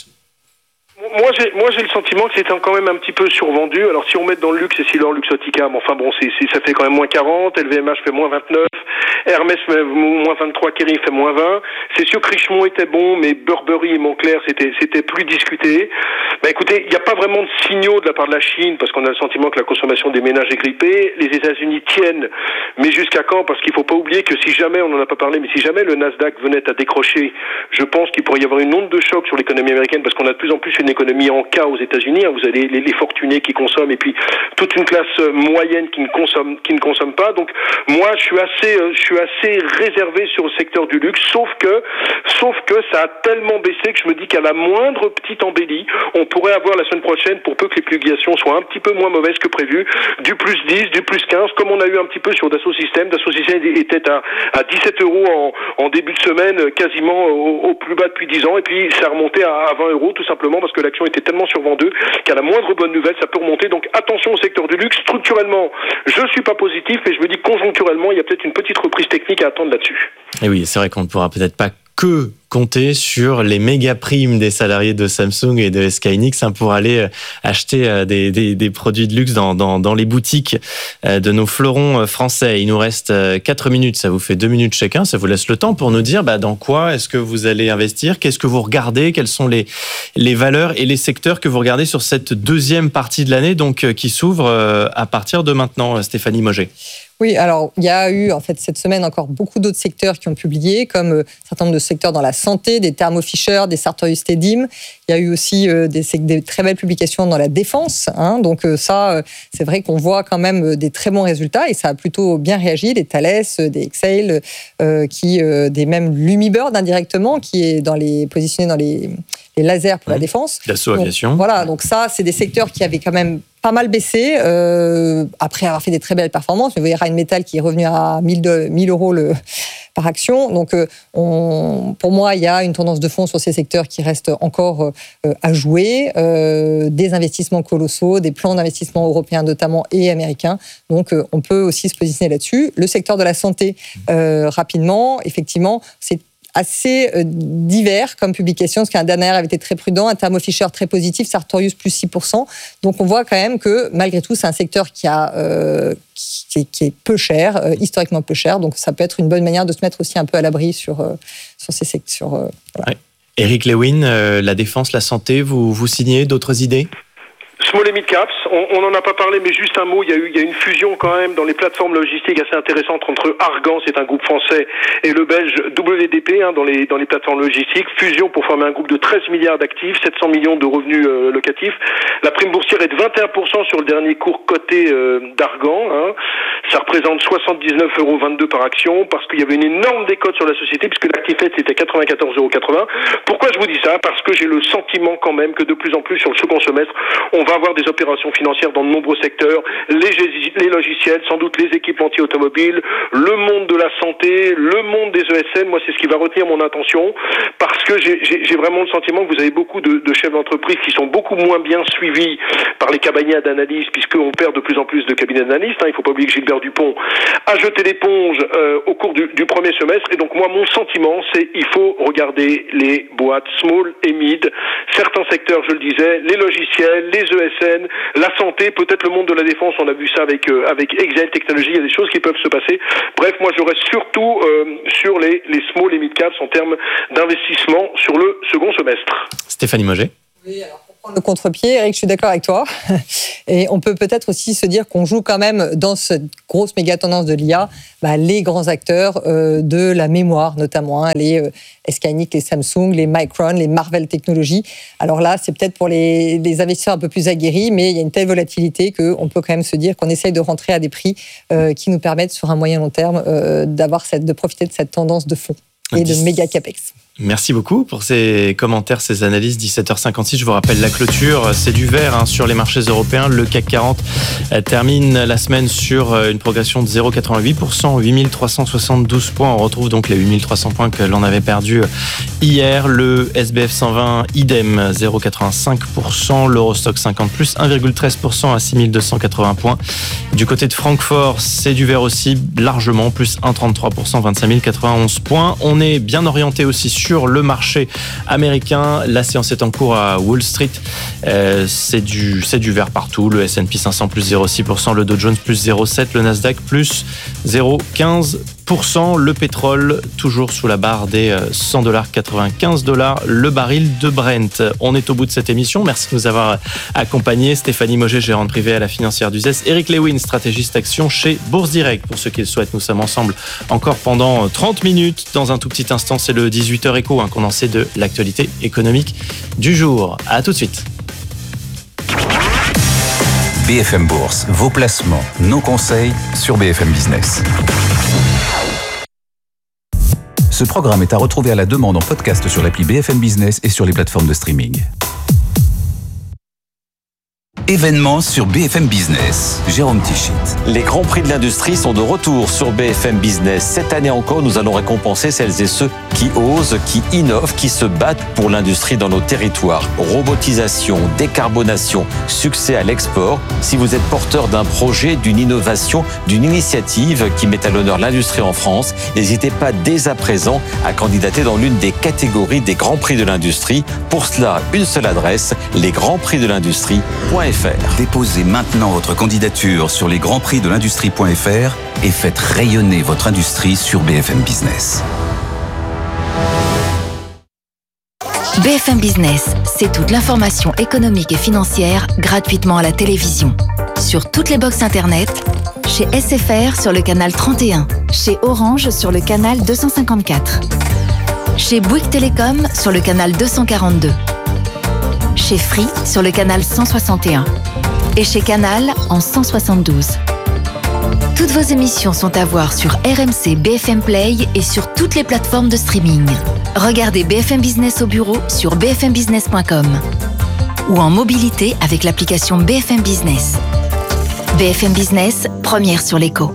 Moi j'ai, moi, j'ai le sentiment que c'était quand même un petit peu survendu. Alors, si on met dans le luxe, c'est Essilor Luxottica, mais enfin bon, c'est, c'est, ça fait quand même moins quarante, L V M H fait moins vingt-neuf, Hermès fait moins vingt-trois, Kering fait moins vingt. C'est sûr que Richemont était bon, mais Burberry et Moncler, c'était, c'était plus discuté. Ben, écoutez, il n'y a pas vraiment de signaux de la part de la Chine, parce qu'on a le sentiment que la consommation des ménages est grippée. Les États-Unis tiennent, mais jusqu'à quand? Parce qu'il ne faut pas oublier que si jamais, on n'en a pas parlé, mais si jamais le Nasdaq venait à décrocher, je pense qu'il pourrait y avoir une onde de choc sur l'économie américaine, parce qu'on a de plus en plus une économie en cas aux États-Unis. Vous avez les, les fortunés qui consomment et puis toute une classe moyenne qui ne consomme, qui ne consomme pas. Donc moi, je suis assez, je suis assez réservé sur le secteur du luxe, sauf que, sauf que ça a tellement baissé que je me dis qu'à la moindre petite embellie, on pourrait avoir la semaine prochaine, pour peu que les publications soient un petit peu moins mauvaises que prévu, du plus dix, du plus quinze, comme on a eu un petit peu sur Dassault Systèmes. Dassault Systèmes était à, à dix-sept euros en, en début de semaine, quasiment au, au plus bas depuis dix ans, et puis ça a remonté à, à vingt euros, tout simplement parce que l'action était tellement survendu qu'à la moindre bonne nouvelle, ça peut remonter. Donc attention au secteur du luxe. Structurellement, je ne suis pas positif, mais je me dis conjoncturellement, il y a peut-être une petite reprise technique à attendre là-dessus. Et oui, c'est vrai qu'on ne pourra peut-être pas que compter sur les méga primes des salariés de Samsung et de Skynix hein, pour aller acheter des, des, des produits de luxe dans, dans, dans les boutiques de nos fleurons français. Il nous reste quatre minutes, ça vous fait deux minutes chacun, ça vous laisse le temps pour nous dire bah, dans quoi est-ce que vous allez investir, qu'est-ce que vous regardez, quelles sont les, les valeurs et les secteurs que vous regardez sur cette deuxième partie de l'année donc, qui s'ouvre à partir de maintenant, Stéphanie Moget. Oui, alors il y a eu en fait cette semaine encore beaucoup d'autres secteurs qui ont publié, comme euh, un certain nombre de secteurs dans la santé, des Thermo Fisher, des Sartorius Stedim. Il y a eu aussi euh, des, des très belles publications dans la défense. Hein, donc euh, ça, euh, c'est vrai qu'on voit quand même des très bons résultats et ça a plutôt bien réagi. Des Thales, des Exail, euh, qui, euh, des même Lumibird indirectement, qui est dans les positionné dans les, les lasers pour mmh. la défense. Dassault Aviation. Voilà, donc ça, c'est des secteurs qui avaient quand même pas mal baissé, euh, après avoir fait des très belles performances. Vous voyez Rheinmetall qui est revenu à mille euros le, par action. Donc, euh, on, pour moi, il y a une tendance de fond sur ces secteurs qui reste encore euh, à jouer. Euh, des investissements colossaux, des plans d'investissement européens notamment et américains. Donc, euh, on peut aussi se positionner là-dessus. Le secteur de la santé, euh, rapidement, effectivement, c'est assez euh, divers comme publication, parce qu'un Danaher avait été très prudent, un Thermo Fisher très positif, Sartorius plus six pour cent. Donc on voit quand même que malgré tout, c'est un secteur qui, a, euh, qui, est, qui est peu cher, euh, historiquement peu cher. Donc ça peut être une bonne manière de se mettre aussi un peu à l'abri sur, euh, sur ces secteurs. Euh, voilà. Ouais. Eric Lewin, euh, la défense, la santé, vous, vous signez d'autres idées ? Small et mid caps, on n'en a pas parlé, mais juste un mot, il y a eu il y a une fusion quand même dans les plateformes logistiques assez intéressante entre Argan, c'est un groupe français, et le belge W D P hein, dans les dans les plateformes logistiques. Fusion pour former un groupe de treize milliards d'actifs, sept cents millions de revenus euh, locatifs. La prime boursière est de vingt et un pour cent sur le dernier cours coté euh, d'Argan. Hein. Ça représente soixante-dix-neuf euros vingt-deux par action, parce qu'il y avait une énorme décote sur la société, puisque l'actif net c'était quatre-vingt-quatorze euros quatre-vingts. Pourquoi je vous dis ça ? Parce que j'ai le sentiment quand même que de plus en plus sur le second semestre, on va va avoir des opérations financières dans de nombreux secteurs, les, les logiciels, sans doute les équipementiers automobiles, le monde de la santé, le monde des E S N. Moi, c'est ce qui va retenir mon attention, parce que j'ai, j'ai, j'ai vraiment le sentiment que vous avez beaucoup de, de chefs d'entreprise qui sont beaucoup moins bien suivis par les cabinets d'analyse, puisqu'on perd de plus en plus de cabinets d'analystes. Hein. Il ne faut pas oublier que Gilbert Dupont a jeté l'éponge euh, au cours du, du premier semestre. Et donc moi, mon sentiment, c'est il faut regarder les boîtes small et mid, certains secteurs, je le disais, les logiciels, les E S N, la santé, peut-être le monde de la défense. On a vu ça avec euh, avec Exail Technologies. Il y a des choses qui peuvent se passer. Bref, moi, je reste surtout euh, sur les les small et mid caps en termes d'investissement sur le second semestre. Stéphanie Moget. Oui, alors pour prendre le contre-pied, Eric, je suis d'accord avec toi. Et on peut peut-être aussi se dire qu'on joue quand même dans cette grosse méga tendance de l'I A, bah, les grands acteurs euh, de la mémoire, notamment hein, les euh, S K hynix, les Samsung, les Micron, les Marvell Technologies. Alors là, c'est peut-être pour les, les investisseurs un peu plus aguerris, mais il y a une telle volatilité qu'on peut quand même se dire qu'on essaye de rentrer à des prix euh, qui nous permettent sur un moyen long terme euh, d'avoir cette, de profiter de cette tendance de fond et de méga capex. Merci beaucoup pour ces commentaires, ces analyses. dix-sept heures cinquante-six, je vous rappelle la clôture. C'est du vert hein, sur les marchés européens. Le C A C quarante termine la semaine sur une progression de zéro virgule quatre-vingt-huit pour cent, huit mille trois cent soixante-douze points. On retrouve donc les huit mille trois cents points que l'on avait perdus hier. Le S B F cent vingt, idem, zéro virgule quatre-vingt-cinq pour cent. L'Eurostock cinquante plus, un virgule treize pour cent à six mille deux cent quatre-vingts points. Du côté de Francfort, c'est du vert aussi, largement, plus un virgule trente-trois pour cent, vingt-cinq mille quatre-vingt-onze points. On est bien orienté aussi sur Sur le marché américain. La séance est en cours à Wall Street. Euh, c'est du, c'est du vert partout. Le S and P cinq cents plus zéro virgule six pour cent, le Dow Jones plus zéro virgule sept pour cent, le Nasdaq plus zéro virgule quinze pour cent. Le pétrole toujours sous la barre des cent dollars, quatre-vingt-quinze dollars le baril de Brent. On est au bout de cette émission. Merci de nous avoir accompagnés. Stéphanie Moget, gérante privée à la financière d'U Z E S. Eric Lewin, stratégiste action chez Bourse Direct. Pour ceux qui le souhaitent, nous sommes ensemble encore pendant trente minutes. Dans un tout petit instant, c'est le dix-huit heures éco, un condensé de l'actualité économique du jour. À tout de suite. B F M Bourse, vos placements, nos conseils sur B F M Business. Ce programme est à retrouver à la demande en podcast sur l'appli B F M Business et sur les plateformes de streaming. Événements sur B F M Business. Jérôme Tichit. Les grands prix de l'industrie sont de retour sur B F M Business. Cette année encore, nous allons récompenser celles et ceux qui osent, qui innovent, qui se battent pour l'industrie dans nos territoires. Robotisation, décarbonation, succès à l'export. Si vous êtes porteur d'un projet, d'une innovation, d'une initiative qui met à l'honneur l'industrie en France, n'hésitez pas dès à présent à candidater dans l'une des catégories des grands prix de l'industrie. Pour cela, une seule adresse, les grands prix de l'industrie point f r. Déposez maintenant votre candidature sur les grands prix de l'industrie point f r et faites rayonner votre industrie sur B F M Business. B F M Business, c'est toute l'information économique et financière gratuitement à la télévision. Sur toutes les box internet, chez S F R sur le canal trente et un, chez Orange sur le canal deux cent cinquante-quatre, chez Bouygues Télécom sur le canal deux cent quarante-deux, chez Free sur le canal cent soixante et un et chez Canal en cent soixante-douze. Toutes vos émissions sont à voir sur R M C B F M Play et sur toutes les plateformes de streaming. Regardez B F M Business au bureau sur b f m business point com ou en mobilité avec l'application B F M Business. B F M Business, première sur l'éco.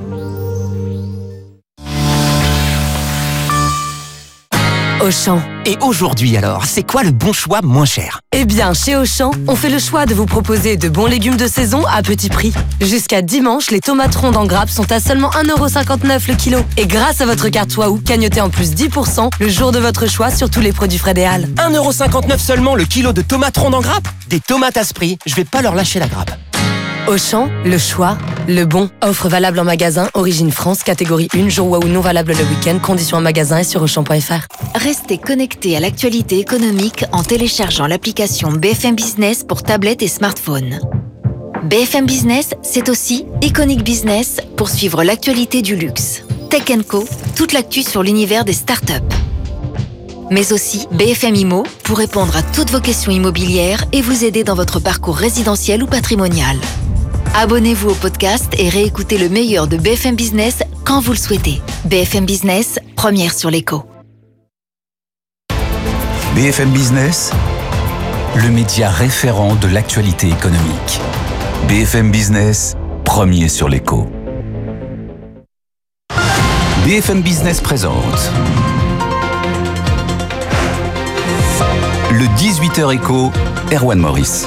Auchan. Et aujourd'hui alors, c'est quoi le bon choix moins cher? Eh bien, chez Auchan, on fait le choix de vous proposer de bons légumes de saison à petit prix. Jusqu'à dimanche, les tomates rondes en grappe sont à seulement un euro cinquante-neuf le kilo. Et grâce à votre carte Waouh, cagnotez en plus dix pour cent le jour de votre choix sur tous les produits Frédéal. un euro cinquante-neuf seulement le kilo de tomates rondes en grappe? Des tomates à ce prix, je vais pas leur lâcher la grappe. Auchan, le choix, le bon. Offre valable en magasin, origine France, catégorie un, jour Waouh non valable le week-end, conditions en magasin et sur auchan point f r. Restez connectés à l'actualité économique en téléchargeant l'application B F M Business pour tablette et smartphone. B F M Business, c'est aussi Iconic Business pour suivre l'actualité du luxe. Tech and Co, toute l'actu sur l'univers des startups. Mais aussi B F M Immo pour répondre à toutes vos questions immobilières et vous aider dans votre parcours résidentiel ou patrimonial. Abonnez-vous au podcast et réécoutez le meilleur de B F M Business quand vous le souhaitez. B F M Business, première sur l'éco. B F M Business, le média référent de l'actualité économique. B F M Business, premier sur l'écho. B F M Business présente le dix-huit heures écho, Erwan Maurice.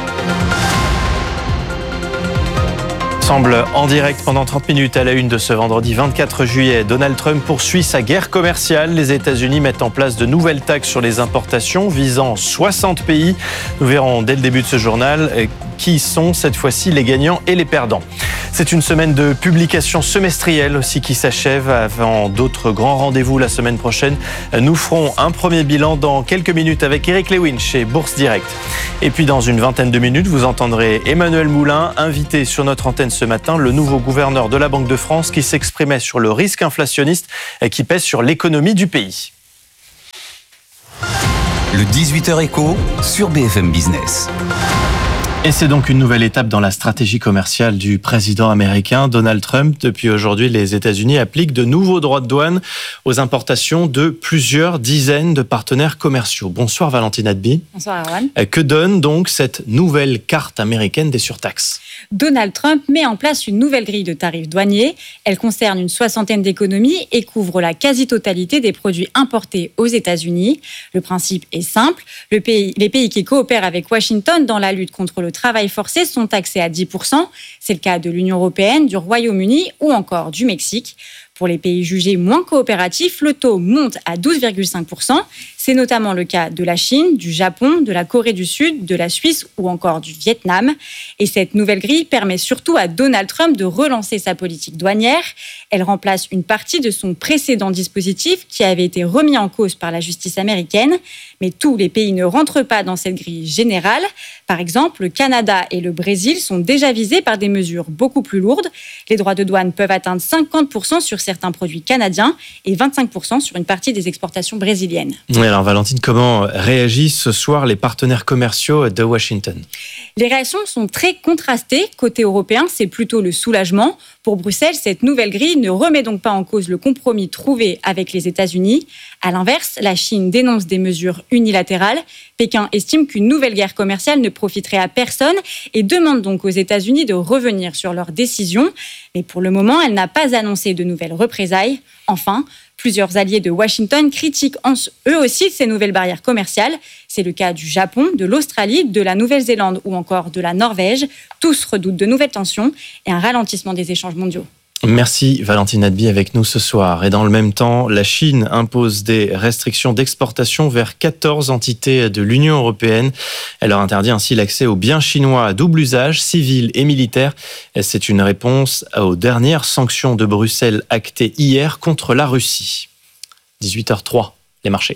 Ensemble en direct pendant trente minutes à la une de ce vendredi vingt-quatre juillet. Donald Trump poursuit sa guerre commerciale. Les États-Unis mettent en place de nouvelles taxes sur les importations visant soixante pays. Nous verrons dès le début de ce journal qui sont cette fois-ci les gagnants et les perdants. C'est une semaine de publication semestrielle aussi qui s'achève avant d'autres grands rendez-vous la semaine prochaine. Nous ferons un premier bilan dans quelques minutes avec Eric Lewin chez Bourse Direct. Et puis dans une vingtaine de minutes, vous entendrez Emmanuel Moulin, invité sur notre antenne ce matin, le nouveau gouverneur de la Banque de France qui s'exprimait sur le risque inflationniste qui pèse sur l'économie du pays. Le dix-huit heures écho sur B F M Business. Et c'est donc une nouvelle étape dans la stratégie commerciale du président américain Donald Trump. Depuis aujourd'hui, les États-Unis appliquent de nouveaux droits de douane aux importations de plusieurs dizaines de partenaires commerciaux. Bonsoir Valentine Adby. Bonsoir Erwan. Que donne donc cette nouvelle carte américaine des surtaxes ? Donald Trump met en place une nouvelle grille de tarifs douaniers. Elle concerne une soixantaine d'économies et couvre la quasi-totalité des produits importés aux États-Unis. Le principe est simple. Le pays, les pays qui coopèrent avec Washington dans la lutte contre le travail forcé sont taxés à dix pour cent. C'est le cas de l'Union européenne, du Royaume-Uni ou encore du Mexique. Pour les pays jugés moins coopératifs, le taux monte à douze virgule cinq pour cent. C'est notamment le cas de la Chine, du Japon, de la Corée du Sud, de la Suisse ou encore du Vietnam. Et cette nouvelle grille permet surtout à Donald Trump de relancer sa politique douanière. Elle remplace une partie de son précédent dispositif qui avait été remis en cause par la justice américaine. Mais tous les pays ne rentrent pas dans cette grille générale. Par exemple, le Canada et le Brésil sont déjà visés par des mesures beaucoup plus lourdes. Les droits de douane peuvent atteindre cinquante pour cent sur certains produits canadiens et vingt-cinq pour cent sur une partie des exportations brésiliennes. Oui, alors Valentine, comment réagissent ce soir les partenaires commerciaux de Washington ? Les réactions sont très contrastées. Côté européen, c'est plutôt le soulagement. Pour Bruxelles, cette nouvelle grille ne remet donc pas en cause le compromis trouvé avec les États-Unis. À l'inverse, la Chine dénonce des mesures unilatérales. Pékin estime qu'une nouvelle guerre commerciale ne profiterait à personne et demande donc aux États-Unis de revenir sur leur décision. Mais pour le moment, elle n'a pas annoncé de nouvelles représailles. Enfin, plusieurs alliés de Washington critiquent eux aussi ces nouvelles barrières commerciales. C'est le cas du Japon, de l'Australie, de la Nouvelle-Zélande ou encore de la Norvège. Tous redoutent de nouvelles tensions et un ralentissement des échanges mondiaux. Merci Valentine Adby avec nous ce soir. Et dans le même temps, la Chine impose des restrictions d'exportation vers quatorze entités de l'Union européenne. Elle leur interdit ainsi l'accès aux biens chinois à double usage, civil et militaire. C'est une réponse aux dernières sanctions de Bruxelles actées hier contre la Russie. dix-huit heures trois, les marchés.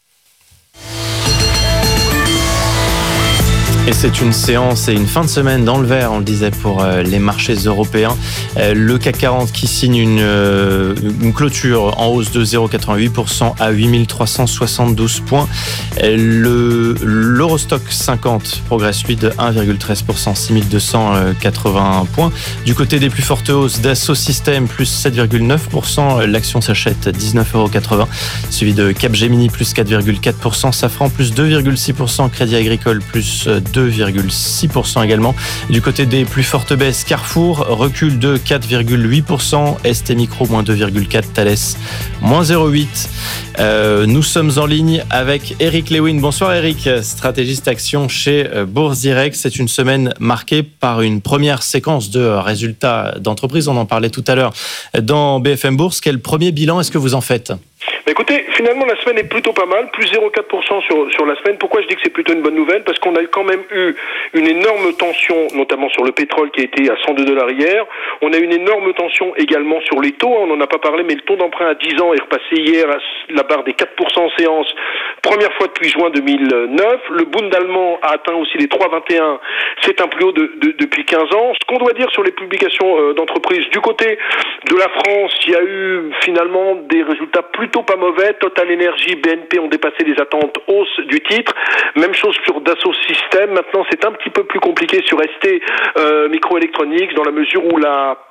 Et c'est une séance et une fin de semaine dans le vert, on le disait, pour les marchés européens. Le C A C quarante qui signe une, une clôture en hausse de zéro virgule quatre-vingt-huit pour cent à huit mille trois cent soixante-douze points. Le, l'Eurostock cinquante progresse lui de un virgule treize pour cent, six mille deux cent quatre-vingts points. Du côté des plus fortes hausses, Dassault Systèmes plus sept virgule neuf pour cent, l'action s'achète dix-neuf euros quatre-vingts, suivi de Capgemini plus quatre virgule quatre pour cent, Safran plus deux virgule six pour cent, Crédit Agricole plus deux virgule six pour cent également. Du côté des plus fortes baisses, Carrefour recule de quatre virgule huit pour cent, S T Micro moins deux virgule quatre pour cent, Thales moins zéro virgule huit pour cent. Euh, nous sommes en ligne avec Eric Lewin. Bonsoir Eric, stratégiste action chez Bourse Direct. C'est une semaine marquée par une première séquence de résultats d'entreprise. On en parlait tout à l'heure dans B F M Bourse. Quel premier bilan est-ce que vous en faites ? Écoutez, finalement, la semaine est plutôt pas mal, plus zéro virgule quatre pour cent sur, sur la semaine. Pourquoi je dis que c'est plutôt une bonne nouvelle ? Parce qu'on a quand même eu une énorme tension, notamment sur le pétrole qui a été à cent deux dollars hier. On a eu une énorme tension également sur les taux, on n'en a pas parlé, mais le taux d'emprunt à dix ans est repassé hier à la barre des quatre pour cent en séance, première fois depuis juin deux mille neuf. Le Bund allemand a atteint aussi les trois virgule vingt et un, c'est un plus haut de, de, depuis quinze ans. Ce qu'on doit dire sur les publications d'entreprises, du côté de la France, il y a eu finalement des résultats plutôt pas mauvais. Total Energy, B N P ont dépassé les attentes, hausse du titre. Même chose sur Dassault Systèmes. Maintenant, c'est un petit peu plus compliqué sur S T euh, Microelectronics, dans la mesure où la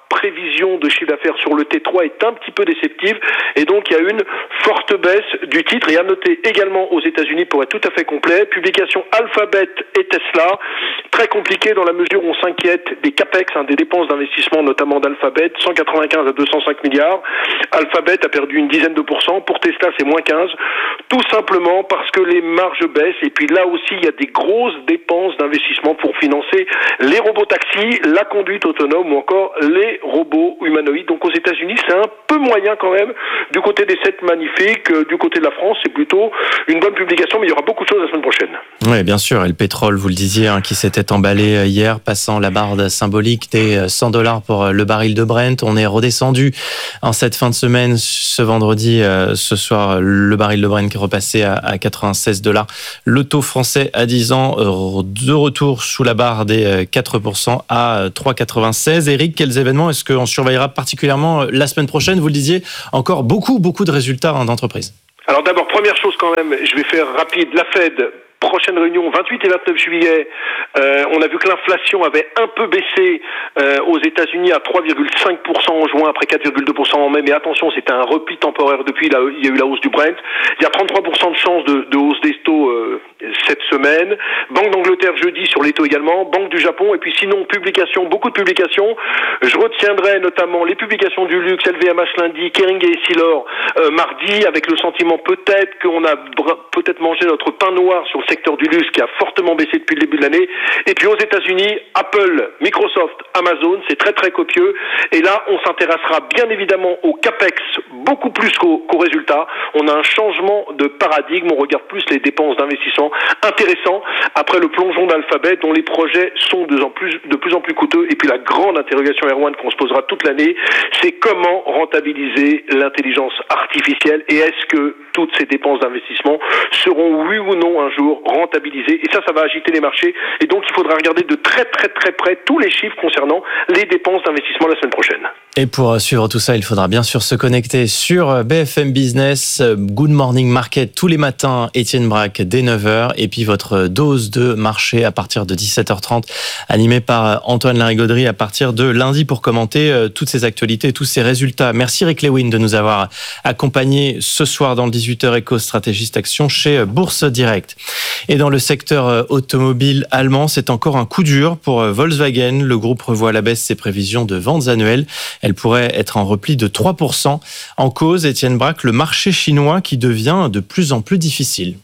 prévision de chiffre d'affaires sur le T trois est un petit peu déceptive et donc il y a une forte baisse du titre. Et à noter également aux États-Unis, pour être tout à fait complet, publication Alphabet et Tesla, très compliqué dans la mesure où on s'inquiète des capex, hein, des dépenses d'investissement notamment d'Alphabet, cent quatre-vingt-quinze à deux cent cinq milliards. Alphabet a perdu une dizaine de pourcents, pour Tesla c'est moins quinze, tout simplement parce que les marges baissent et puis là aussi il y a des grosses dépenses d'investissement pour financer les robots taxis, la conduite autonome ou encore les robots humanoïdes. Donc aux États-Unis, c'est un peu moyen quand même. Du côté des sept magnifiques, du côté de la France, c'est plutôt une bonne publication, mais il y aura beaucoup de choses la semaine prochaine. Oui, bien sûr. Et le pétrole, vous le disiez, hein, qui s'était emballé hier, passant la barre symbolique des cent dollars pour le baril de Brent. On est redescendu en cette fin de semaine. Ce vendredi, ce soir, le baril de Brent qui est repassé à quatre-vingt-seize dollars. Le taux français à dix ans, de retour sous la barre des quatre pour cent à trois virgule quatre-vingt-seize. Eric, quels événements est-ce qu'on surveillera particulièrement la semaine prochaine? Vous le disiez, encore beaucoup, beaucoup de résultats hein, d'entreprises. Alors d'abord, première chose quand même, je vais faire rapide, la Fed. Prochaine réunion, vingt-huit et vingt-neuf juillet, euh, on a vu que l'inflation avait un peu baissé euh, aux États-Unis à trois virgule cinq pour cent en juin, après quatre virgule deux pour cent en mai. Mais attention, c'était un repli temporaire depuis, là, il y a eu la hausse du Brent. Il y a trente-trois pour cent de chance de, de hausse des taux euh, cette semaine. Banque d'Angleterre jeudi sur les taux également. Banque du Japon. Et puis sinon, publications, beaucoup de publications. Je retiendrai notamment les publications du luxe, L V M H lundi, Kering et Essilor euh, mardi, avec le sentiment peut-être qu'on a peut-être mangé notre pain noir sur le secteur du luxe qui a fortement baissé depuis le début de l'année. Et puis aux États-Unis, Apple, Microsoft, Amazon, c'est très très copieux. Et là, on s'intéressera bien évidemment au capex beaucoup plus qu'aux qu'aux résultats. On a un changement de paradigme. On regarde plus les dépenses d'investissement. Intéressant après le plongeon d'Alphabet, dont les projets sont de plus en plus, de plus en plus coûteux. Et puis la grande interrogation Erwan qu'on se posera toute l'année, c'est comment rentabiliser l'intelligence artificielle et est-ce que toutes ces dépenses d'investissement seront oui ou non un jour rentabilisées. Et ça, ça va agiter les marchés. Et donc, il faudra regarder de très très très près tous les chiffres concernant les dépenses d'investissement la semaine prochaine. Et pour suivre tout ça, il faudra bien sûr se connecter sur B F M Business. Good Morning Market tous les matins, Étienne Braque dès neuf heures. Et puis votre dose de marché à partir de dix-sept heures trente, animée par Antoine Larigauderie à partir de lundi pour commenter toutes ces actualités, tous ces résultats. Merci Rick Lewin de nous avoir accompagnés ce soir dans le dix-huit heures Éco, stratégiste action chez Bourse Direct. Et dans le secteur automobile allemand, c'est encore un coup dur pour Volkswagen. Le groupe revoit à la baisse ses prévisions de ventes annuelles. Elle pourrait être en repli de trois pour cent. En cause, Étienne Braque, le marché chinois qui devient de plus en plus difficile.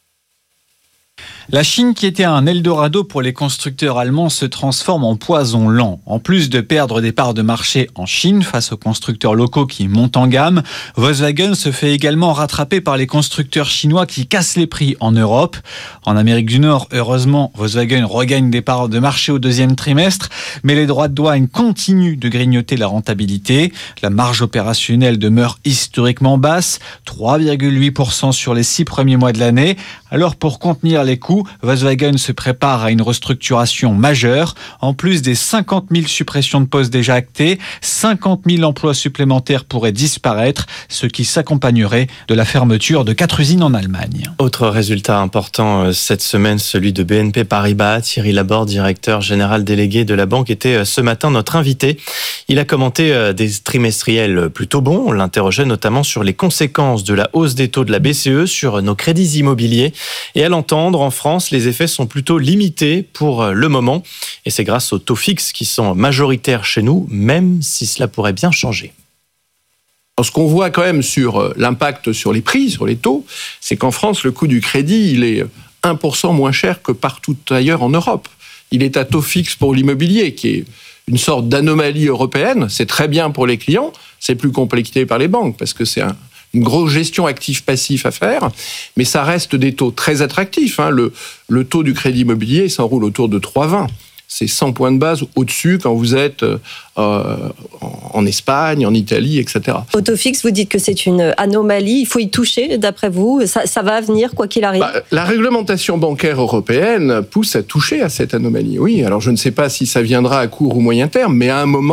La Chine, qui était un Eldorado pour les constructeurs allemands, se transforme en poison lent. En plus de perdre des parts de marché en Chine face aux constructeurs locaux qui montent en gamme, Volkswagen se fait également rattraper par les constructeurs chinois qui cassent les prix en Europe. En Amérique du Nord, heureusement, Volkswagen regagne des parts de marché au deuxième trimestre, mais les droits de douane continuent de grignoter la rentabilité. La marge opérationnelle demeure historiquement basse, trois virgule huit pour cent sur les six premiers mois de l'année. Alors pour contenir les coûts, Volkswagen se prépare à une restructuration majeure. En plus des cinquante mille suppressions de postes déjà actées, cinquante mille emplois supplémentaires pourraient disparaître, ce qui s'accompagnerait de la fermeture de quatre usines en Allemagne. Autre résultat important cette semaine, celui de B N P Paribas. Thierry Laborde, directeur général délégué de la banque, était ce matin notre invité. Il a commenté des trimestriels plutôt bons. On l'interrogeait notamment sur les conséquences de la hausse des taux de la B C E sur nos crédits immobiliers. Et à l'entendre, en France, les effets sont plutôt limités pour le moment. Et c'est grâce aux taux fixes qui sont majoritaires chez nous, même si cela pourrait bien changer. Ce qu'on voit quand même sur l'impact sur les prix, sur les taux, c'est qu'en France, le coût du crédit, il est un pour cent moins cher que partout ailleurs en Europe. Il est à taux fixe pour l'immobilier, qui est une sorte d'anomalie européenne. C'est très bien pour les clients, c'est plus compliqué par les banques, parce que c'est un une grosse gestion actif-passif à faire, mais ça reste des taux très attractifs. Hein. Le, le taux du crédit immobilier s'enroule autour de trois virgule vingt. C'est cent points de base au-dessus quand vous êtes euh, en Espagne, en Italie, et cetera. Au taux fixe, vous dites que c'est une anomalie. Il faut y toucher, d'après vous. Ça, ça va venir, quoi qu'il arrive. Bah, la réglementation bancaire européenne pousse à toucher à cette anomalie. Oui, alors je ne sais pas si ça viendra à court ou moyen terme, mais à un moment,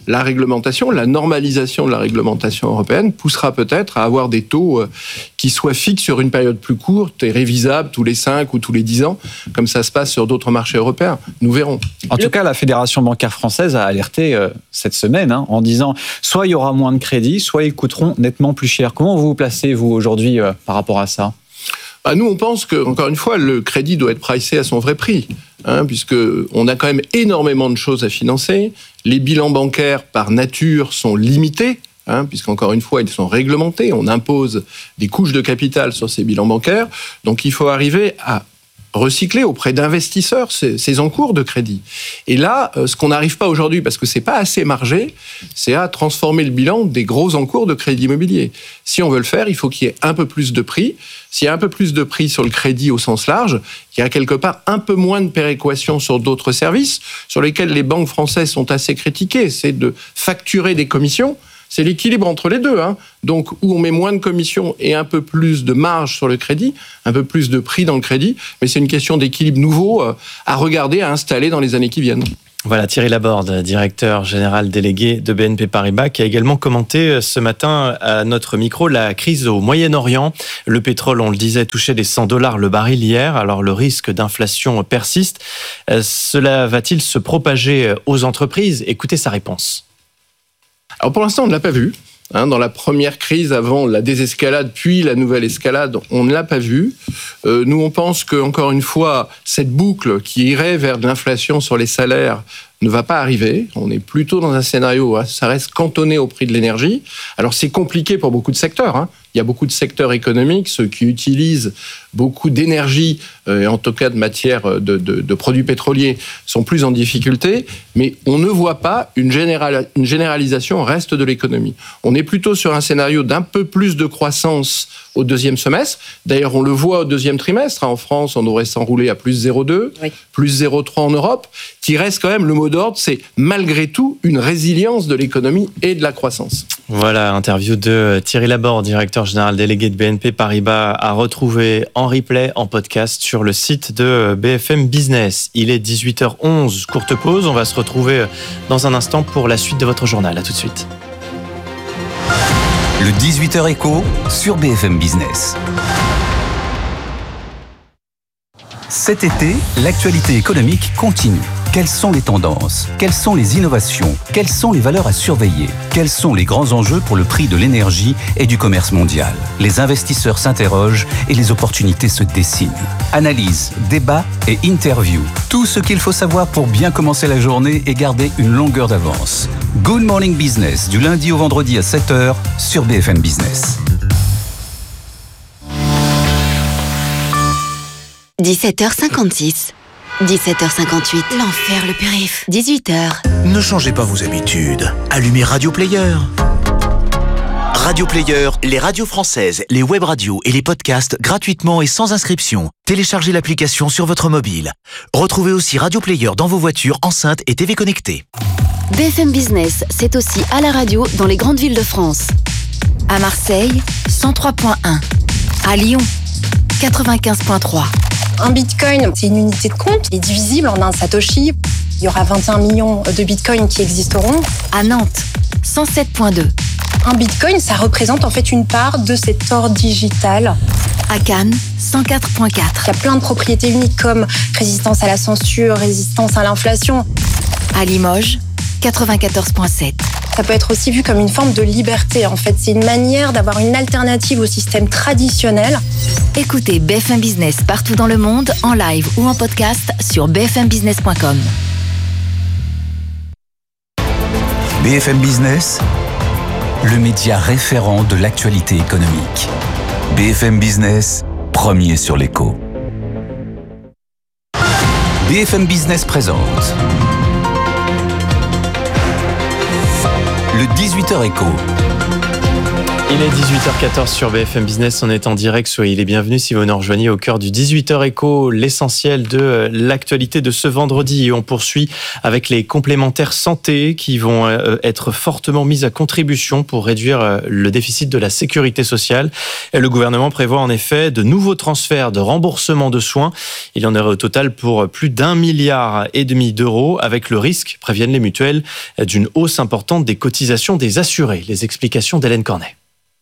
la réglementation, la normalisation de la réglementation européenne poussera peut-être à avoir des taux qui soient fixes sur une période plus courte et révisables tous les cinq ou tous les dix ans, comme ça se passe sur d'autres marchés européens. Nous verrons. En tout cas, la Fédération bancaire française a alerté euh, cette semaine hein, en disant soit il y aura moins de crédits, soit ils coûteront nettement plus cher. Comment vous vous placez, vous, aujourd'hui, euh, par rapport à ça ? Bah nous, on pense que, encore une fois, le crédit doit être pricé à son vrai prix, hein, puisque on a quand même énormément de choses à financer. Les bilans bancaires, par nature, sont limités, hein, puisqu'encore une fois, ils sont réglementés. On impose des couches de capital sur ces bilans bancaires. Donc, il faut arriver à recycler auprès d'investisseurs ces, ces encours de crédit. Et là, ce qu'on n'arrive pas aujourd'hui, parce que c'est pas assez margé, c'est à transformer le bilan des gros encours de crédit immobilier. Si on veut le faire, il faut qu'il y ait un peu plus de prix. S'il y a un peu plus de prix sur le crédit au sens large, il y a quelque part un peu moins de péréquation sur d'autres services, sur lesquels les banques françaises sont assez critiquées. C'est de facturer des commissions. C'est l'équilibre entre les deux. Hein. Donc, où on met moins de commissions et un peu plus de marge sur le crédit, un peu plus de prix dans le crédit, mais c'est une question d'équilibre nouveau à regarder, à installer dans les années qui viennent. Voilà, Thierry Laborde, directeur général délégué de B N P Paribas, qui a également commenté ce matin à notre micro la crise au Moyen-Orient. Le pétrole, on le disait, touchait les cent dollars le baril hier. Alors, le risque d'inflation persiste. Cela va-t-il se propager aux entreprises ? Écoutez sa réponse. Alors pour l'instant, on ne l'a pas vu. Hein, dans la première crise, avant la désescalade, puis la nouvelle escalade, on ne l'a pas vu. Euh, nous, on pense que, encore une fois, cette boucle qui irait vers de l'inflation sur les salaires ne va pas arriver. On est plutôt dans un scénario, hein, ça reste cantonné au prix de l'énergie. Alors c'est compliqué pour beaucoup de secteurs. Hein. Il y a beaucoup de secteurs économiques, ceux qui utilisent beaucoup d'énergie, euh, en tout cas de matière de, de, de produits pétroliers, sont plus en difficulté. Mais on ne voit pas une, général, une généralisation au reste de l'économie. On est plutôt sur un scénario d'un peu plus de croissance au deuxième semestre. D'ailleurs, on le voit au deuxième trimestre. En France, on devrait s'enrouler à plus zéro virgule deux, oui. plus zéro virgule trois en Europe, qui reste quand même le mot d'ordre, c'est malgré tout une résilience de l'économie et de la croissance. Voilà, interview de Thierry Laborde, directeur général délégué de B N P Paribas, à retrouver en replay, en podcast sur le site de B F M Business. Il est dix-huit heures onze, courte pause. On va se retrouver dans un instant pour la suite de votre journal. À tout de suite. Le dix-huit heures écho sur B F M Business. Cet été, l'actualité économique continue. Quelles sont les tendances ? Quelles sont les innovations ? Quelles sont les valeurs à surveiller ? Quels sont les grands enjeux pour le prix de l'énergie et du commerce mondial ? Les investisseurs s'interrogent et les opportunités se dessinent. Analyse, débat et interview. Tout ce qu'il faut savoir pour bien commencer la journée et garder une longueur d'avance. Good Morning Business, du lundi au vendredi à sept heures sur B F M Business. dix-sept heures cinquante-six. dix-sept heures cinquante-huit. L'enfer, le périph'. dix-huit heures. Ne changez pas vos habitudes. Allumez Radio Player. Radio Player, les radios françaises, les web radios et les podcasts gratuitement et sans inscription. Téléchargez l'application sur votre mobile. Retrouvez aussi Radio Player dans vos voitures, enceintes et T V connectées. B F M Business, c'est aussi à la radio dans les grandes villes de France. À Marseille, cent trois virgule un. À Lyon, quatre-vingt-quinze virgule trois. Un bitcoin, c'est une unité de compte qui est divisible en un satoshi. Il y aura vingt et un millions de bitcoins qui existeront. À Nantes, cent sept virgule deux. Un bitcoin, ça représente en fait une part de cet or digital. À Cannes, cent quatre virgule quatre. Il y a plein de propriétés uniques comme résistance à la censure, résistance à l'inflation. À Limoges, quatre-vingt-quatorze virgule sept. Ça peut être aussi vu comme une forme de liberté. En fait, c'est une manière d'avoir une alternative au système traditionnel. Écoutez B F M Business partout dans le monde, en live ou en podcast sur b f m business point com. B F M Business, le média référent de l'actualité économique. B F M Business, premier sur l'écho. B F M Business présente le dix-huit heures écho. Il est dix-huit heures quatorze sur B F M Business, on est en direct, soyez les bienvenus si vous nous rejoignez au cœur du dix-huit heures Éco, l'essentiel de l'actualité de ce vendredi. Et on poursuit avec les complémentaires santé qui vont être fortement mises à contribution pour réduire le déficit de la sécurité sociale. Et le gouvernement prévoit en effet de nouveaux transferts de remboursement de soins. Il y en aurait au total pour plus d'un milliard et demi d'euros, avec le risque, préviennent les mutuelles, d'une hausse importante des cotisations des assurés. Les explications d'Hélène Cornet.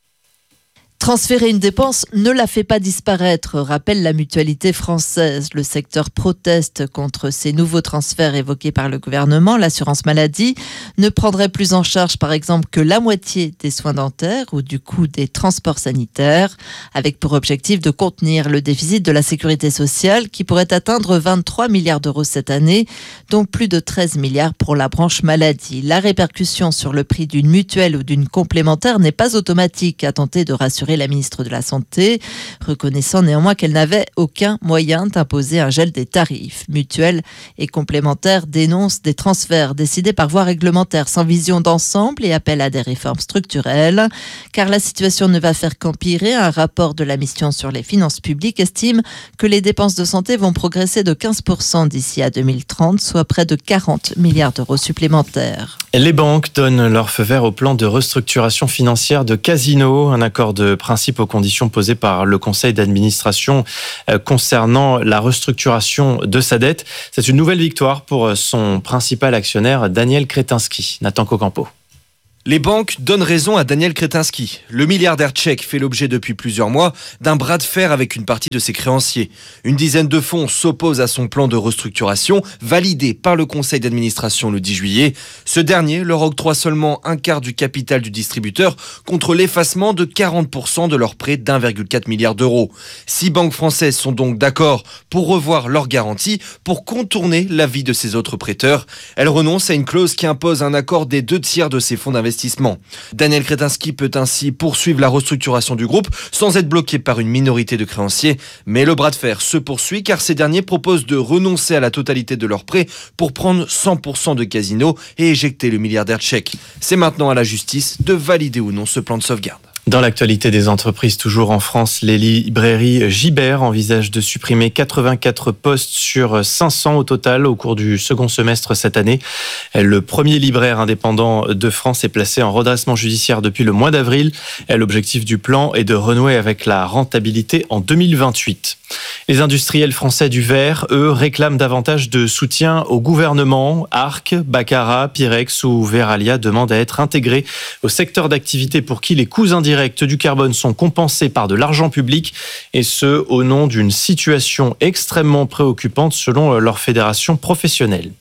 Transférer une dépense ne la fait pas disparaître, rappelle la mutualité française. Le secteur proteste contre ces nouveaux transferts évoqués par le gouvernement. L'assurance maladie ne prendrait plus en charge, par exemple, que la moitié des soins dentaires ou du coût des transports sanitaires, avec pour objectif de contenir le déficit de la sécurité sociale qui pourrait atteindre vingt-trois milliards d'euros cette année, dont plus de treize milliards pour la branche maladie. La répercussion sur le prix d'une mutuelle ou d'une complémentaire n'est pas automatique, a tenté de rassurer la ministre de la Santé, reconnaissant néanmoins qu'elle n'avait aucun moyen d'imposer un gel des tarifs. Mutuelles et complémentaires dénoncent des transferts décidés par voie réglementaire sans vision d'ensemble et appellent à des réformes structurelles, car la situation ne va faire qu'empirer. Un rapport de la mission sur les finances publiques estime que les dépenses de santé vont progresser de quinze pour cent d'ici à deux mille trente, soit près de quarante milliards d'euros supplémentaires. Les banques donnent leur feu vert au plan de restructuration financière de Casino, un accord de principe aux conditions posées par le conseil d'administration concernant la restructuration de sa dette. C'est une nouvelle victoire pour son principal actionnaire, Daniel Kretinsky. Nathan Cocampo. Les banques donnent raison à Daniel Kretinsky. Le milliardaire tchèque fait l'objet depuis plusieurs mois d'un bras de fer avec une partie de ses créanciers. Une dizaine de fonds s'opposent à son plan de restructuration, validé par le conseil d'administration le dix juillet. Ce dernier leur octroie seulement un quart du capital du distributeur contre l'effacement de quarante pour cent de leur prêt d'un virgule quatre milliard d'euros. Six banques françaises sont donc d'accord pour revoir leurs garanties pour contourner l'avis de ces autres prêteurs. Elles renoncent à une clause qui impose un accord des deux tiers de ces fonds d'investissement. Daniel Kretinsky peut ainsi poursuivre la restructuration du groupe sans être bloqué par une minorité de créanciers. Mais le bras de fer se poursuit car ces derniers proposent de renoncer à la totalité de leurs prêts pour prendre cent pour cent de Casino et éjecter le milliardaire tchèque. C'est maintenant à la justice de valider ou non ce plan de sauvegarde. Dans l'actualité des entreprises, toujours en France, les librairies Gibert envisagent de supprimer quatre-vingt-quatre postes sur cinq cents au total au cours du second semestre cette année. Le premier libraire indépendant de France est placé en redressement judiciaire depuis le mois d'avril. L'objectif du plan est de renouer avec la rentabilité en deux mille vingt-huit. Les industriels français du verre, eux, réclament davantage de soutien au gouvernement. Arc, Baccarat, Pyrex ou Veralia demandent à être intégrés au secteur d'activité pour qui les coûts indirects du carbone sont compensés par de l'argent public, et ce, au nom d'une situation extrêmement préoccupante selon leur fédération professionnelle.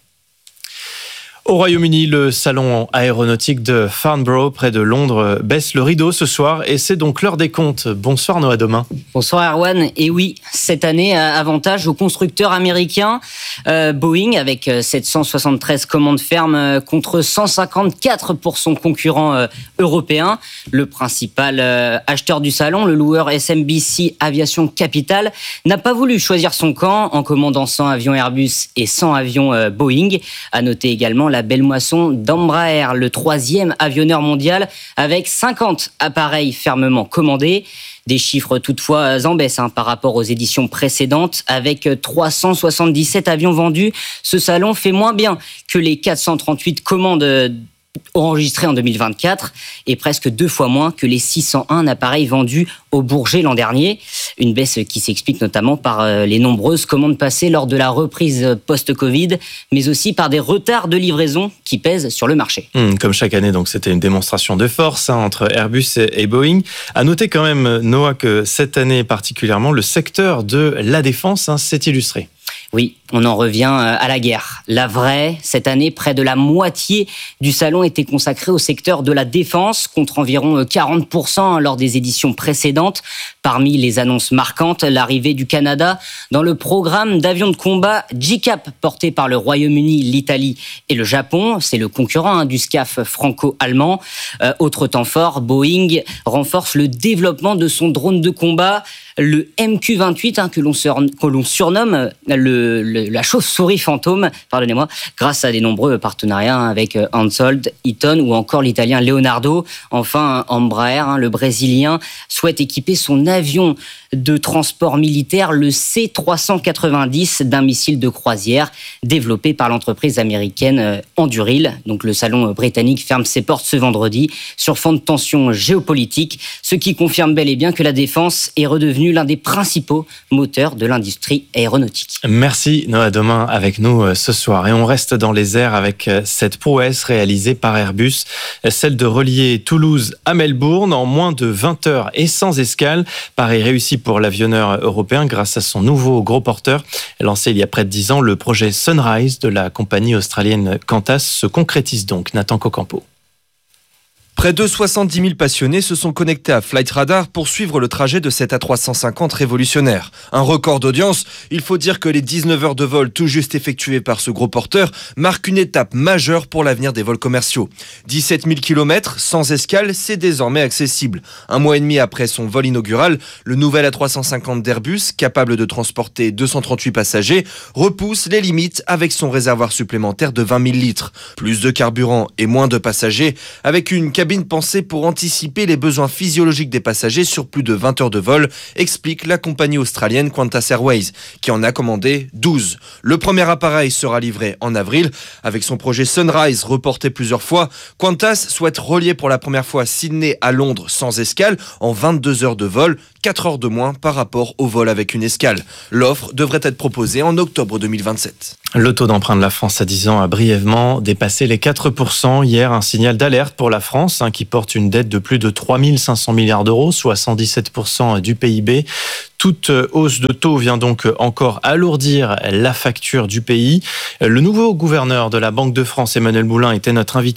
Au Royaume-Uni, le salon aéronautique de Farnborough, près de Londres, baisse le rideau ce soir et c'est donc l'heure des comptes. Bonsoir Noah Domain. Bonsoir Erwan. Et oui, cette année, avantage au constructeur américain euh, Boeing avec sept cent soixante-treize commandes fermes contre cent cinquante-quatre pour son concurrent euh, européen. Le principal euh, acheteur du salon, le loueur S M B C Aviation Capital, n'a pas voulu choisir son camp en commandant cent avions Airbus et cent avions euh, Boeing. À noter également la La belle moisson d'Embraer, le troisième avionneur mondial, avec cinquante appareils fermement commandés. Des chiffres toutefois en baisse hein, par rapport aux éditions précédentes. Avec trois cent soixante-dix-sept avions vendus, ce salon fait moins bien que les quatre cent trente-huit commandes enregistrés en deux mille vingt-quatre et presque deux fois moins que les six cent un appareils vendus au Bourget l'an dernier. Une baisse qui s'explique notamment par les nombreuses commandes passées lors de la reprise post-Covid, mais aussi par des retards de livraison qui pèsent sur le marché. Mmh, comme chaque année, donc c'était une démonstration de force hein, entre Airbus et Boeing. À noter quand même, Noah, que cette année particulièrement, le secteur de la défense hein, s'est illustré. Oui, on en revient à la guerre. La vraie, cette année, près de la moitié du salon était consacrée au secteur de la défense, contre environ quarante pour cent lors des éditions précédentes. Parmi les annonces marquantes, l'arrivée du Canada dans le programme d'avions de combat G CAP, porté par le Royaume-Uni, l'Italie et le Japon. C'est le concurrent hein, du S C A F franco-allemand. Euh, autre temps fort, Boeing renforce le développement de son drone de combat, le M Q vingt-huit, hein, que l'on sur, que l'on surnomme le, le, la chauve-souris fantôme, pardonnez-moi, grâce à des nombreux partenariats avec Ansaldo, Eaton ou encore l'italien Leonardo. Enfin, Embraer, hein, le brésilien, souhaite équiper son avion de transport militaire, le C trois cent quatre-vingt-dix, d'un missile de croisière développé par l'entreprise américaine Anduril. Donc le salon britannique ferme ses portes ce vendredi sur fond de tensions géopolitiques, ce qui confirme bel et bien que la défense est redevenue l'un des principaux moteurs de l'industrie aéronautique. Merci Noah Domain avec nous ce soir. Et on reste dans les airs avec cette prouesse réalisée par Airbus, celle de relier Toulouse à Melbourne en moins de vingt heures et sans escale. Paris réussi pour l'avionneur européen grâce à son nouveau gros porteur. Lancé il y a près de dix ans, le projet Sunrise de la compagnie australienne Qantas se concrétise donc. Nathan Cocampo. Près de soixante-dix mille passionnés se sont connectés à Flight Radar pour suivre le trajet de cet A trois cent cinquante révolutionnaire. Un record d'audience, il faut dire que les dix-neuf heures de vol tout juste effectuées par ce gros porteur marquent une étape majeure pour l'avenir des vols commerciaux. dix-sept mille kilomètres sans escale, c'est désormais accessible. Un mois et demi après son vol inaugural, le nouvel A trois cent cinquante d'Airbus, capable de transporter deux cent trente-huit passagers, repousse les limites avec son réservoir supplémentaire de vingt mille litres. Plus de carburant et moins de passagers, avec une cabine pensée pour anticiper les besoins physiologiques des passagers sur plus de vingt heures de vol, explique la compagnie australienne Qantas Airways, qui en a commandé douze. Le premier appareil sera livré en avril. Avec son projet Sunrise reporté plusieurs fois, Qantas souhaite relier pour la première fois Sydney à Londres sans escale en vingt-deux heures de vol, quatre heures de moins par rapport au vol avec une escale. L'offre devrait être proposée en octobre deux mille vingt-sept. Le taux d'emprunt de la France à dix ans a brièvement dépassé les quatre pour cent hier, un signal d'alerte pour la France hein, qui porte une dette de plus de trois mille cinq cents milliards d'euros, soit cent dix-sept pour cent du P I B. Toute hausse de taux vient donc encore alourdir la facture du pays. Le nouveau gouverneur de la Banque de France, Emmanuel Moulin, était notre invité